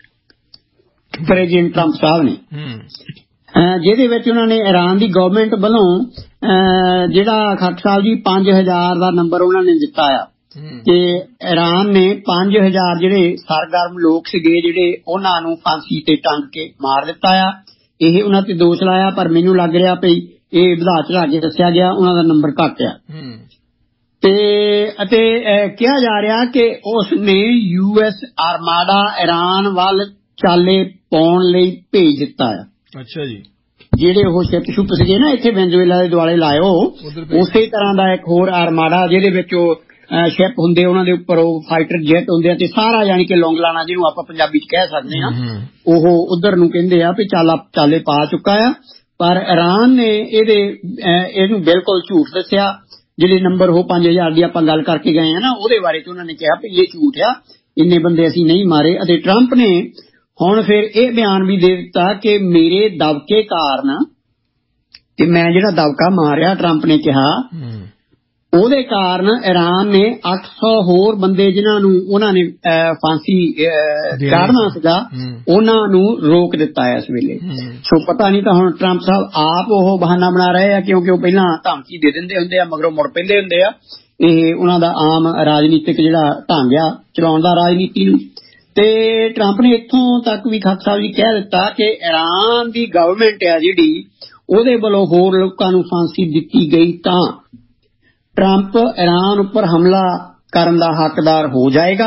[SPEAKER 2] ਪ੍ਰੈਜ਼ੀਡੈਂਟ ਟਰੰਪ ਸਾਹਿਬ ਨੇ, ਜਿਹਦੇ ਵਿੱਚ ਉਹਨਾਂ ਨੇ ਈਰਾਨ ਦੀ ਗਵਰਨਮੈਂਟ ਵੱਲੋਂ ਜਿਹੜਾ ਖਾਕ ਸਾਹਿਬ ਜੀ ਪੰਜ ਹਜ਼ਾਰ ਦਾ ਨੰਬਰ ਉਹਨਾਂ ਨੇ ਦਿੱਤਾ ਆ, ਤੇ ਈਰਾਨ ਨੇ ਪੰਜ ਹਜ਼ਾਰ ਜਿਹੜੇ ਸਰਗਰਮ ਲੋਕ ਸੀਗੇ ਜਿਹੜੇ ਉਹਨਾਂ ਨੂੰ ਫਾਂਸੀ ਤੇ ਟੰਗ ਕੇ ਮਾਰ ਦਿੱਤਾ ਆ। ਇਹ ਉਹਨਾਂ ਤੇ ਦੋਸ਼ ਲਾਇਆ, ਪਰ ਮੈਨੂੰ ਲੱਗ ਰਿਹਾ ਭਈ ਇਹ ਵਧਾ ਚੜਾ ਕੇ ਦੱਸਿਆ ਗਿਆ, ਉਹਨਾਂ ਦਾ ਨੰਬਰ ਘੱਟ ਆ। ਤੇ ਅਤੇ ਕਿਹਾ ਜਾ ਰਿਹਾ ਕਿ ਉਸ ਨੇ ਯੂ ਐਸ ਆਰਮਾਡਾ ਈਰਾਨ ਵੱਲ ਚਾਲੇ ਪਾਉਣ ਲਈ ਭੇਜ ਦਿੱਤਾ ਆ। ਅੱਛਾ ਜੀ, ਜਿਹੜੇ ਉਹ ਸ਼ਿਪ ਸ਼ੁਪ ਸੀਗੇ ਨਾ ਇੱਥੇ ਵੈਨਜ਼ੂਏਲਾ ਦੇ ਦੁਆਲੇ ਲਾਇਓ, ਉਸੇ ਤਰ੍ਹਾਂ ਦਾ ਇੱਕ ਹੋਰ ਆਰਮਾਡਾ ਜਿਹਦੇ ਵਿੱਚ ਉਹ ਸ਼ਿਪ ਹੁੰਦੇ, ਉਹਨਾਂ ਦੇ ਉੱਪਰ ਉਹ ਫਾਈਟਰ ਜੈਟ ਹੁੰਦੇ ਆ, ਤੇ ਸਾਰਾ ਯਾਨੀ ਕਿ ਲੌਂਗਲਾਨਾ ਜਿਹਨੂੰ ਆਪਾਂ ਪੰਜਾਬੀ ਚ ਕਹਿ ਸਕਦੇ ਹਾਂ, ਉਹ ਉਧਰ ਨੂੰ ਕਹਿੰਦੇ ਆ ਵੀ ਚਾਲਾ ਚਾਲੇ ਪਾ ਚੁੱਕਾ ਆ। ਪਰ ਈਰਾਨ ਨੇ ਇਹਦੇ ਇਹਨੂੰ ਬਿਲਕੁਲ ਝੂਠ ਦੱਸਿਆ। ਜਿਹੜੇ ਨੰਬਰ ਉਹ ਪੰਜ ਹਜ਼ਾਰ ਦੀ ਆਪਾਂ ਗੱਲ ਕਰਕੇ ਗਏ ਆ ਨਾ, ਉਹਦੇ ਬਾਰੇ ਚ ਉਹਨਾਂ ਨੇ ਕਿਹਾ ਵੀ ਇਹ ਝੂਠ ਆ, ਇੰਨੇ ਬੰਦੇ ਅਸੀਂ ਨਹੀਂ ਮਾਰੇ। ਅਤੇ ਟਰੰਪ ਨੇ ਹੁਣ ਫਿਰ ਇਹ ਬਿਆਨ ਵੀ ਦੇ ਦਿੱਤਾ ਕਿ ਮੇਰੇ ਦਬਕੇ ਕਾਰਨ, ਤੇ ਮੈਂ ਜਿਹੜਾ ਦਬਕਾ ਮਾਰਿਆ ਟਰੰਪ ਨੇ ਕਿਹਾ, ਉਹਦੇ ਕਾਰਨ ਈਰਾਨ ਨੇ ਅੱਠ ਸੌ ਹੋਰ ਬੰਦੇ ਜਿਨ੍ਹਾਂ ਨੂੰ ਉਹਨਾਂ ਨੇ ਫਾਂਸੀ ਚਾੜਨਾ ਸੀਗਾ, ਉਹਨਾਂ ਨੂੰ ਰੋਕ ਦਿੱਤਾ ਹੈ ਇਸ ਵੇਲੇ। ਸੋ ਪਤਾ ਨਹੀਂ ਤਾਂ ਹੁਣ ਟਰੰਪ ਸਾਹਿਬ ਆਪ ਉਹ ਬਹਾਨਾ ਬਣਾ ਰਹੇ ਆ, ਕਿਉਂਕਿ ਉਹ ਪਹਿਲਾਂ ਧਮਕੀ ਦੇ ਦਿੰਦੇ ਹੁੰਦੇ ਆ, ਮਗਰੋਂ ਮੁੜ ਪੈਂਦੇ ਹੁੰਦੇ ਆ। ਇਹ ਉਹਨਾਂ ਦਾ ਆਮ ਰਾਜਨੀਤਿਕ ਜਿਹੜਾ ਢੰਗ ਆ ਚਲਾਉਣ ਦਾ ਰਾਜਨੀਤੀ ਨੂੰ। ਤੇ ਟਰੰਪ ਨੇ ਇੱਥੋਂ ਤੱਕ ਵੀ ਖਾਕ ਸਾਹਿਬ ਜੀ ਕਹਿ ਦਿੱਤਾ ਕਿ ਈਰਾਨ ਦੀ ਗਵਰਨਮੈਂਟ ਆ ਜਿਹੜੀ, ਉਹਦੇ ਵੱਲੋਂ ਹੋਰ ਲੋਕਾਂ ਨੂੰ ਫਾਂਸੀ ਦਿੱਤੀ ਗਈ ਤਾਂ ਟਰੰਪ ਈਰਾਨ ਉੱਪਰ ਹਮਲਾ ਕਰਨ ਦਾ ਹੱਕਦਾਰ ਹੋ ਜਾਏਗਾ,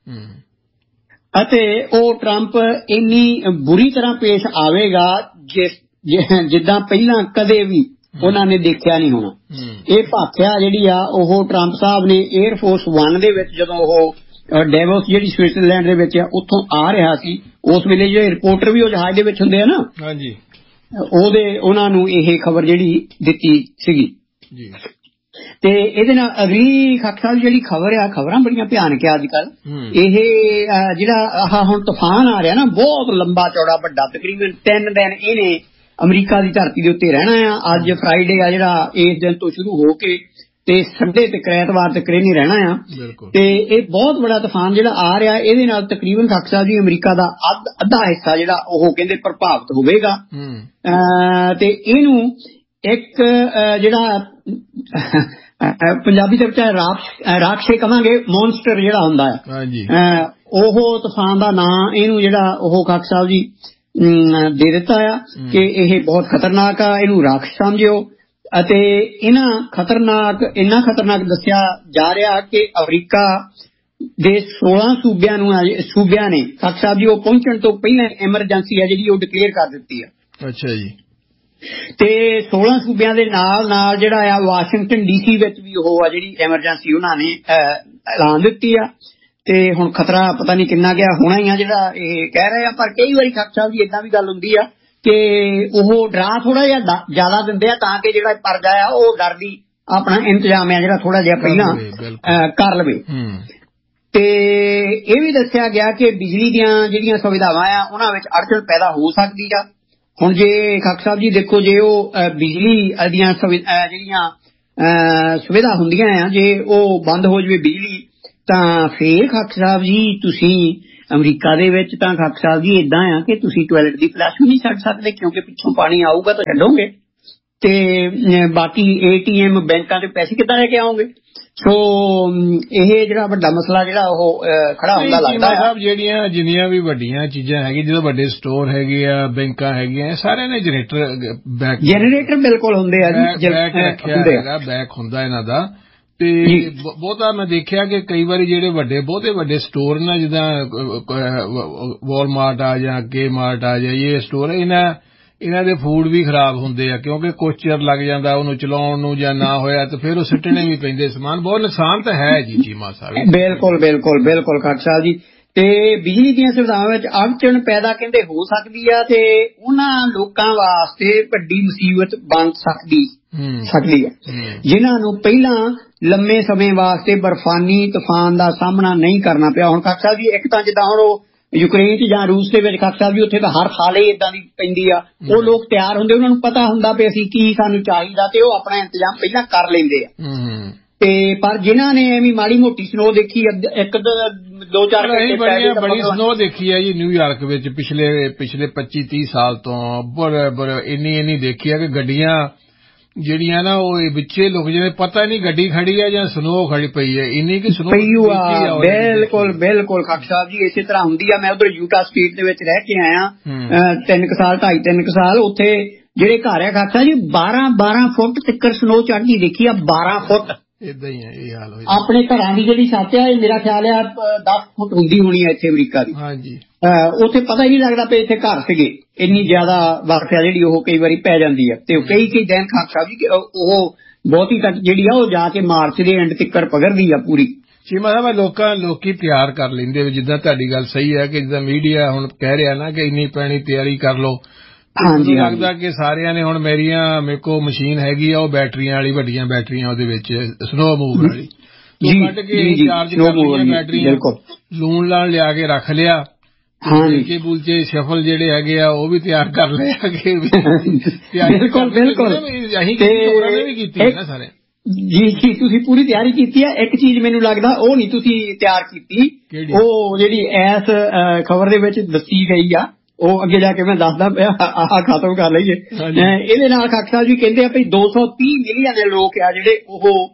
[SPEAKER 2] ਅਤੇ ਉਹ ਟਰੰਪ ਇੰਨੀ ਬੁਰੀ ਤਰ੍ਹਾਂ ਪੇਸ਼ ਆਵੇਗਾ ਜਿਸ ਜਿੱਦਾਂ ਪਹਿਲਾਂ ਕਦੇ ਵੀ ਉਹਨਾਂ ਨੇ ਦੇਖਿਆ ਨਹੀਂ ਹੋਣਾ। ਇਹ ਭਾਖਿਆ ਜਿਹੜੀ ਆ ਉਹ ਟਰੰਪ ਸਾਹਿਬ ਨੇ 에ਅਰ ਫੋਰਸ ਵਨ ਦੇ ਵਿੱਚ, ਜਦੋਂ ਉਹ ਡੇਵੋਸ ਜਿਹੜੀ ਸਵਿਟਜ਼ਰਲੈਂਡ ਦੇ ਵਿੱਚ ਆ ਉੱਥੋਂ ਆ ਰਿਹਾ ਸੀ, ਉਸ ਵੇਲੇ ਜਿਹੜੇ ਰਿਪੋਰਟਰ ਵੀ ਉਹ ਜਹਾਜ਼ ਦੇ ਵਿੱਚ ਹੁੰਦੇ ਆ ਨਾ, ਹਾਂਜੀ, ਉਹਦੇ ਉਹਨਾਂ ਨੂੰ ਇਹ ਖਬਰ ਜਿਹੜੀ ਦਿੱਤੀ ਸੀਗੀ ਜੀ। ਤੇ ਇਹਦੇ ਨਾਲ ਅਗਲੀ ਖਾਕ ਸਾਹਿਬ ਜਿਹੜੀ ਖਬਰ ਆ, ਖਬਰਾਂ ਬੜੀਆਂ ਭਿਆਨਕ ਆ ਅੱਜ ਕੱਲ। ਇਹ ਜਿਹੜਾ ਆਹ ਹੁਣ ਤੂਫਾਨ ਆ ਰਿਹਾ ਨਾ, ਬਹੁਤ ਲੰਬਾ ਚੌੜਾ ਵੱਡਾ, ਤਕਰੀਬਨ ਤਿੰਨ ਦਿਨ ਇਹਨੇ ਅਮਰੀਕਾ ਦੀ ਧਰਤੀ ਦੇ ਉੱਤੇ ਰਹਿਣਾ ਆ। ਅੱਜ ਫਰਾਈਡੇ ਆ ਜਿਹੜਾ, ਇਸ ਦਿਨ ਤੋਂ ਸ਼ੁਰੂ ਹੋ ਕੇ ਤੇ ਸੰਡੇ ਤੇ ਐਤਵਾਰ ਤੱਕ ਇਹਨੇ ਰਹਿਣਾ ਆ। ਤੇ ਇਹ ਬਹੁਤ ਬੜਾ ਤੂਫਾਨ ਜਿਹੜਾ ਆ ਰਿਹਾ, ਇਹਦੇ ਨਾਲ ਤਕਰੀਬਨ ਖਾਕ ਸਾਹਿਬ ਜੀ ਅਮਰੀਕਾ ਦਾ ਅੱਧਾ ਹਿੱਸਾ ਜਿਹੜਾ ਉਹ ਕਹਿੰਦੇ ਪ੍ਰਭਾਵਿਤ ਹੋਵੇਗਾ। ਤੇ ਇਹਨੂੰ ਇੱਕ ਜਿਹੜਾ ਪੰਜਾਬੀ ਦੇ ਵਿੱਚ ਰਾਖਸ਼ੇ ਕਵਾਂਗੇ, ਮੌਨਸਟਰ ਜਿਹੜਾ ਹੁੰਦਾ ਹੈ, ਉਹ ਤੂਫਾਨ ਦਾ ਨਾਂ ਇਹਨੂੰ ਜਿਹੜਾ ਉਹ ਖਾਕ ਸਾਹਿਬ ਜੀ ਦੇ ਦਿੱਤਾ ਆ ਕਿ ਇਹ ਬਹੁਤ ਖਤਰਨਾਕ ਆ, ਇਹਨੂੰ ਰਾਖਸ਼ ਸਮਝਿਓ। ਅਤੇ ਇਹਨਾਂ ਖਤਰਨਾਕ ਇੰਨਾ ਖਤਰਨਾਕ ਦੱਸਿਆ ਜਾ ਰਿਹਾ ਕਿ ਅਮਰੀਕਾ ਦੇ ਸੋਲਾਂ ਸੂਬਿਆਂ ਨੂੰ ਸੂਬਿਆਂ ਨੇ ਖਾਕ ਸਾਹਿਬ ਜੀ ਉਹ ਪਹੁੰਚਣ ਤੋਂ ਪਹਿਲਾਂ ਐਮਰਜੈਂਸੀ ਹੈ ਜਿਹੜੀ ਉਹ ਡਿਕਲੇਅਰ ਕਰ ਦਿੱਤੀ ਆ। ਅੱਛਾ ਜੀ। ਤੇ ਸੋਲਾਂ ਸੂਬਿਆਂ ਦੇ ਨਾਲ ਨਾਲ ਜਿਹੜਾ ਆ ਵਾਸ਼ਿੰਗਟਨ ਡੀਸੀ ਵਿੱਚ ਵੀ ਉਹ ਆ ਜਿਹੜੀ ਐਮਰਜੈਂਸੀ ਉਹਨਾਂ ਨੇ ਐਲਾਨ ਦਿੱਤੀ ਆ। ਤੇ ਹੁਣ ਖਤਰਾ ਪਤਾ ਨਹੀਂ ਕਿੰਨਾ ਗਿਆ ਹੋਣਾ ਹੀ ਆ ਜਿਹੜਾ ਇਹ ਕਹਿ ਰਹੇ ਆ। ਪਰ ਕਈ ਵਾਰੀ ਖਾਕ ਸਾਹਿਬ ਜੀ ਏਦਾਂ ਵੀ ਗੱਲ ਹੁੰਦੀ ਆ ਕਿ ਉਹ ਡਰਾ ਥੋੜਾ ਜਿਹਾ ਜ਼ਿਆਦਾ ਦਿੰਦੇ ਆ ਤਾਂ ਕਿ ਜਿਹੜਾ ਪਰਜਾ ਆ ਉਹ ਡਰ ਦੀ ਆਪਣਾ ਇੰਤਜ਼ਾਮ ਆ ਜਿਹੜਾ ਥੋੜਾ ਜਿਹਾ ਪਹਿਲਾਂ ਕਰ ਲਵੇ। ਤੇ ਇਹ ਵੀ ਦੱਸਿਆ ਗਿਆ ਕਿ ਬਿਜਲੀ ਦੀਆਂ ਜਿਹੜੀਆਂ ਸੁਵਿਧਾਵਾਂ ਆ ਉਹਨਾਂ ਵਿੱਚ ਅੜਚਨ ਪੈਦਾ ਹੋ ਸਕਦੀ ਆ। ਹੁਣ ਜੇ ਖਾਕ ਸਾਹਿਬ ਜੀ ਦੇਖੋ, ਜੇ ਉਹ ਬਿਜਲੀ ਦੀਆਂ ਜਿਹੜੀਆਂ ਸੁਵਿਧਾ ਹੁੰਦੀਆਂ ਆ ਜੇ ਉਹ ਬੰਦ ਹੋ ਜਾਵੇ ਬਿਜਲੀ, ਤਾਂ ਫੇਰ ਖਾਕ ਸਾਹਿਬ ਜੀ ਤੁਸੀਂ ਅਮਰੀਕਾ ਦੇ ਵਿੱਚ ਤਾਂ ਖਾਕ ਸਾਹਿਬ ਜੀ ਏਦਾਂ ਆ ਕਿ ਤੁਸੀਂ ਟਾਇਲਟ ਦੀ ਫਲੈਸ਼ ਵੀ ਨਹੀਂ ਛੱਡ ਸਕਦੇ, ਕਿਉਂਕਿ ਪਿੱਛੋਂ ਪਾਣੀ ਆਊਗਾ ਤਾਂ ਛੱਡੋਗੇ। ਤੇ ਬਾਕੀ ਏ ਟੀ ਐਮ ਬੈਂਕਾਂ ਦੇ ਪੈਸੇ ਕਿੱਦਾਂ ਲੈ ਕੇ ਆਓਗੇ? ਸੋ ਇਹ ਜਿਹੜਾ ਵੱਡਾ ਮਸਲਾ ਜਿਹੜਾ ਉਹ ਖੜਾ ਹੁੰਦਾ ਲੱਗਦਾ ਹੈ।
[SPEAKER 1] ਜਿਹੜੀਆਂ ਜਿੰਨੀਆਂ ਵੀ ਵੱਡੀਆਂ ਚੀਜ਼ਾਂ ਹੈਗੀਆਂ, ਜਦੋਂ ਵੱਡੇ ਸਟੋਰ ਹੈਗੇ ਆ, ਬੈਂਕਾਂ ਹੈਗੀਆਂ, ਸਾਰਿਆਂ ਨੇ ਜਨਰੇਟਰ ਬੈਕ
[SPEAKER 2] ਜਨਰੇਟਰ ਬਿਲਕੁਲ ਹੁੰਦੇ ਆ ਜੀ,
[SPEAKER 1] ਬੈਕ ਰੱਖਿਆ ਹੈਗਾ, ਬੈਕ ਹੁੰਦਾ ਇਹਨਾਂ ਦਾ। ਤੇ ਬਹੁਤਾ ਮੈਂ ਦੇਖਿਆ ਕਿ ਕਈ ਵਾਰੀ ਜਿਹੜੇ ਵੱਡੇ ਬਹੁਤੇ ਵੱਡੇ ਸਟੋਰ ਨਾ ਜਿੱਦਾਂ ਵਾਲਮਾਰਟ ਆ ਜਾਂ ਕੇ ਮਾਰਟ ਆ ਜਾਂ ਇਹ ਸਟੋਰ ਇਹਨਾਂ ਇਹਨਾਂ ਦੇ ਫੂਡ ਵੀ ਖਰਾਬ ਹੁੰਦੇ ਆ ਕਿਉਂਕਿ ਕੁਛ ਚਿਰ ਲੱਗ ਜਾਂਦਾ ਉਹਨੂੰ ਚਲਾਉਣ ਨੂੰ ਜਾਂ ਨਾ ਹੋਇਆ ਤੇ ਫਿਰ ਉਹ ਸਿੱਟਣੇ ਵੀ ਪੈਂਦੇ ਸਮਾਨ ਬਹੁਤ ਨੁਕਸਾਨ ਤਾਂ ਹੈ ਜੀ ਚੀਮਾ ਸਾਹਿਬ।
[SPEAKER 2] ਬਿਲਕੁਲ ਬਿਲਕੁਲ ਬਿਲਕੁਲ ਖਾਟਰ ਸਾਹਿਬ ਜੀ। ਤੇ ਬਿਜਲੀ ਦੀਆਂ ਸੁਵਿਧਾਵਾਂ ਵਿੱਚ ਅੜਚਣ ਪੈਦਾ ਕਹਿੰਦੇ ਹੋ ਸਕਦੀ ਆ ਤੇ ਉਹਨਾਂ ਲੋਕਾਂ ਵਾਸਤੇ ਵੱਡੀ ਮੁਸੀਬਤ ਬਣ ਸਕਦੀ ਸਕਦੀ ਹੈ ਜਿਨ੍ਹਾਂ ਨੂੰ ਪਹਿਲਾਂ ਲੰਮੇ ਸਮੇਂ ਵਾਸਤੇ ਬਰਫਾਨੀ ਤੂਫਾਨ ਦਾ ਸਾਹਮਣਾ ਨਹੀਂ ਕਰਨਾ ਪਿਆ। ਹੁਣ ਖਾਟਰ ਸਾਹਿਬ ਜੀ ਇੱਕ ਤਾਂ ਜਿੱਦਾਂ ਹੁਣ ਉਹ ਯੂਕਰੇਨ ਚ ਜਾਂ ਰੂਸ ਦੇ ਵਿੱਚ ਖਾਟਰ ਸਾਹਿਬ ਜੀ ਉੱਥੇ ਤਾਂ ਹਰ ਸਾਲ ਹੀ ਏਦਾਂ ਦੀ ਪੈਂਦੀ ਆ। ਉਹ ਲੋਕ ਤਿਆਰ ਹੁੰਦੇ ਉਹਨਾਂ ਨੂੰ ਪਤਾ ਹੁੰਦਾ ਵੀ ਅਸੀਂ ਕੀ ਸਾਨੂੰ ਚਾਹੀਦਾ ਤੇ ਉਹ ਆਪਣਾ ਇੰਤਜ਼ਾਮ ਪਹਿਲਾਂ ਕਰ ਲੈਂਦੇ ਆ। ਤੇ ਪਰ ਜਿਨ੍ਹਾਂ ਨੇ ਐਵੇਂ ਮਾੜੀ ਮੋਟੀ ਸਨੋ ਦੇਖੀ ਇੱਕ ਦੋ ਚਾਰ
[SPEAKER 1] ਬੜੀ ਸਨੋ ਦੇਖੀ ਹੈ ਜੀ ਨਿਊਯਾਰਕ ਵਿੱਚ ਪਿਛਲੇ ਪਿਛਲੇ ਪੱਚੀ ਤੀਹ ਸਾਲ ਤੋਂ ਬੜੇ ਬੜੇ ਇੰਨੀ ਇੰਨੀ ਦੇਖੀ ਹੈ ਕਿ ਗੱਡੀਆਂ ਜਿਹੜੀਆਂ ਨਾ ਉਹ ਵਿੱਚੇ ਲੁਕ ਜਾਂਦੇ ਪਤਾ ਨਹੀਂ ਗੱਡੀ ਖੜੀ ਹੈ ਜਾਂ ਸਨੋ ਖੜੀ ਪਈ ਹੈ ਇੰਨੀ ਕਿ ਸਨੋ
[SPEAKER 2] ਪਈ ਆ। ਬਿਲਕੁਲ ਬਿਲਕੁਲ ਖਾਟਰ ਸਾਹਿਬ ਜੀ ਇਸੇ ਤਰ੍ਹਾਂ ਹੁੰਦੀ ਆ। ਮੈਂ ਉਧਰ ਯੂਟਾ ਸਟੇਟ ਦੇ ਵਿੱਚ ਰਹਿ ਕੇ ਆਇਆ ਤਿੰਨ ਕੁ ਸਾਲ ਢਾਈ ਤਿੰਨ ਕੁ ਸਾਲ ਉੱਥੇ ਜਿਹੜੇ ਘਰ ਆ ਖਾਟਰ ਸਾਹਿਬ ਜੀ ਬਾਰਾਂ ਬਾਰਾਂ ਫੁੱਟ ਤੱਕ ਸਨੋ ਚੜ੍ਹਦੀ ਦੇਖੀ ਆ। ਬਾਰਾਂ ਫੁੱਟ
[SPEAKER 1] ਏਦਾਂ ਹੀ ਹੈ ਇਹ ਹਾਲ ਹੋਇਆ।
[SPEAKER 2] ਆਪਣੇ ਘਰਾਂ ਦੀ ਜਿਹੜੀ ਛੱਤ ਆ ਇਹ ਮੇਰਾ ਖਿਆਲ ਆ ਦਸ ਫੁੱਟ ਹੁੰਦੀ ਹੋਣੀ ਹੈ ਇੱਥੇ ਅਮਰੀਕਾ ਦੀ।
[SPEAKER 1] ਹਾਂਜੀ
[SPEAKER 2] ਉੱਥੇ ਪਤਾ ਹੀ ਨਹੀਂ ਲੱਗਦਾ ਪਏ ਇੱਥੇ ਘਰ ਸੀਗੇ ਇੰਨੀ ਜ਼ਿਆਦਾ ਬਰਫ਼ ਆ ਜਿਹੜੀ ਉਹ ਕਈ ਵਾਰੀ ਪੈ ਜਾਂਦੀ ਹੈ। ਤੇ ਕਈ ਕਈ ਦਿਨ ਖਾਟਰ ਸਾਹਿਬ ਜੀ ਉਹ ਬਹੁਤੀ ਤੱਕ ਜਿਹੜੀ ਆ ਉਹ ਜਾ ਕੇ ਮਾਰਚ ਦੇ ਐਂਡ ਤੱਕ ਪਗਰਦੀ ਆ ਪੂਰੀ।
[SPEAKER 1] ਚੀਮਾ ਸਾਹਿਬ ਲੋਕਾਂ ਲੋਕੀ ਤਿਆਰ ਕਰ ਲੈਂਦੇ ਜਿੱਦਾਂ ਤੁਹਾਡੀ ਗੱਲ ਸਹੀ ਹੈ ਕਿ ਜਿੱਦਾਂ ਮੀਡੀਆ ਹੁਣ ਕਹਿ ਰਿਹਾ ਨਾ ਕਿ ਇੰਨੀ ਪੈਣੀ ਤਿਆਰੀ ਕਰ ਲਓ। ਹਾਂਜੀ ਲੱਗਦਾ ਕਿ ਸਾਰਿਆਂ ਨੇ ਹੁਣ ਮੇਰੀਆਂ ਮੇਰੇ ਕੋਲ ਮਸ਼ੀਨ ਹੈਗੀ ਆ ਉਹ ਬੈਟਰੀਆਂ ਵਾਲੀ ਵੱਡੀਆਂ ਬੈਟਰੀਆਂ ਉਹਦੇ ਵਿੱਚ ਸਨੋ ਮੂਵਰ ਵਾਲੀ ਤੂੰ ਕੱਢ ਕੇ ਚਾਰਜ ਕਰ ਲਈਆਂ ਬੈਟਰੀਆਂ ਲੂਣ ਲਾਣ ਲਿਆ ਕੇ ਰੱਖ ਲਿਆ। ਕੇ ਬੁਲਚੇ ਸ਼ਫਲ ਜਿਹੜੇ ਹੈਗੇ ਆ ਉਹ ਵੀ ਤਿਆਰ ਕਰ ਲਏ ਅੱਗੇ
[SPEAKER 2] ਬਿਲਕੁਲ ਬਿਲਕੁਲ
[SPEAKER 1] ਅਸੀਂ ਵੀ ਕੀਤੀ ਨਾ ਸਾਰੇ।
[SPEAKER 2] ਜੀ ਜੀ ਤੁਸੀਂ ਪੂਰੀ ਤਿਆਰੀ ਕੀਤੀ ਹੈ। ਇੱਕ ਚੀਜ਼ ਮੈਨੂੰ ਲੱਗਦਾ ਉਹ ਨਹੀਂ ਤੁਸੀਂ ਤਿਆਰ ਕੀਤੀ ਉਹ ਜਿਹੜੀ ਇਸ ਖਬਰ ਦੇ ਵਿੱਚ ਦੱਸੀ ਗਈ ਆ ਉਹ ਅੱਗੇ ਜਾ ਕੇ ਮੈਂ ਦੱਸਦਾ ਪਿਆ ਆਹ ਖਤਮ ਕਰ ਲਈਏ। ਇਹਦੇ ਨਾਲ ਖਾਟਰ ਸਾਹਿਬ ਜੀ ਕਹਿੰਦੇ ਆ ਵੀ ਦੋ ਸੌ ਤੀਹ ਮਿਲੀਅਨ ਲੋਕ ਆ ਜਿਹੜੇ ਉਹ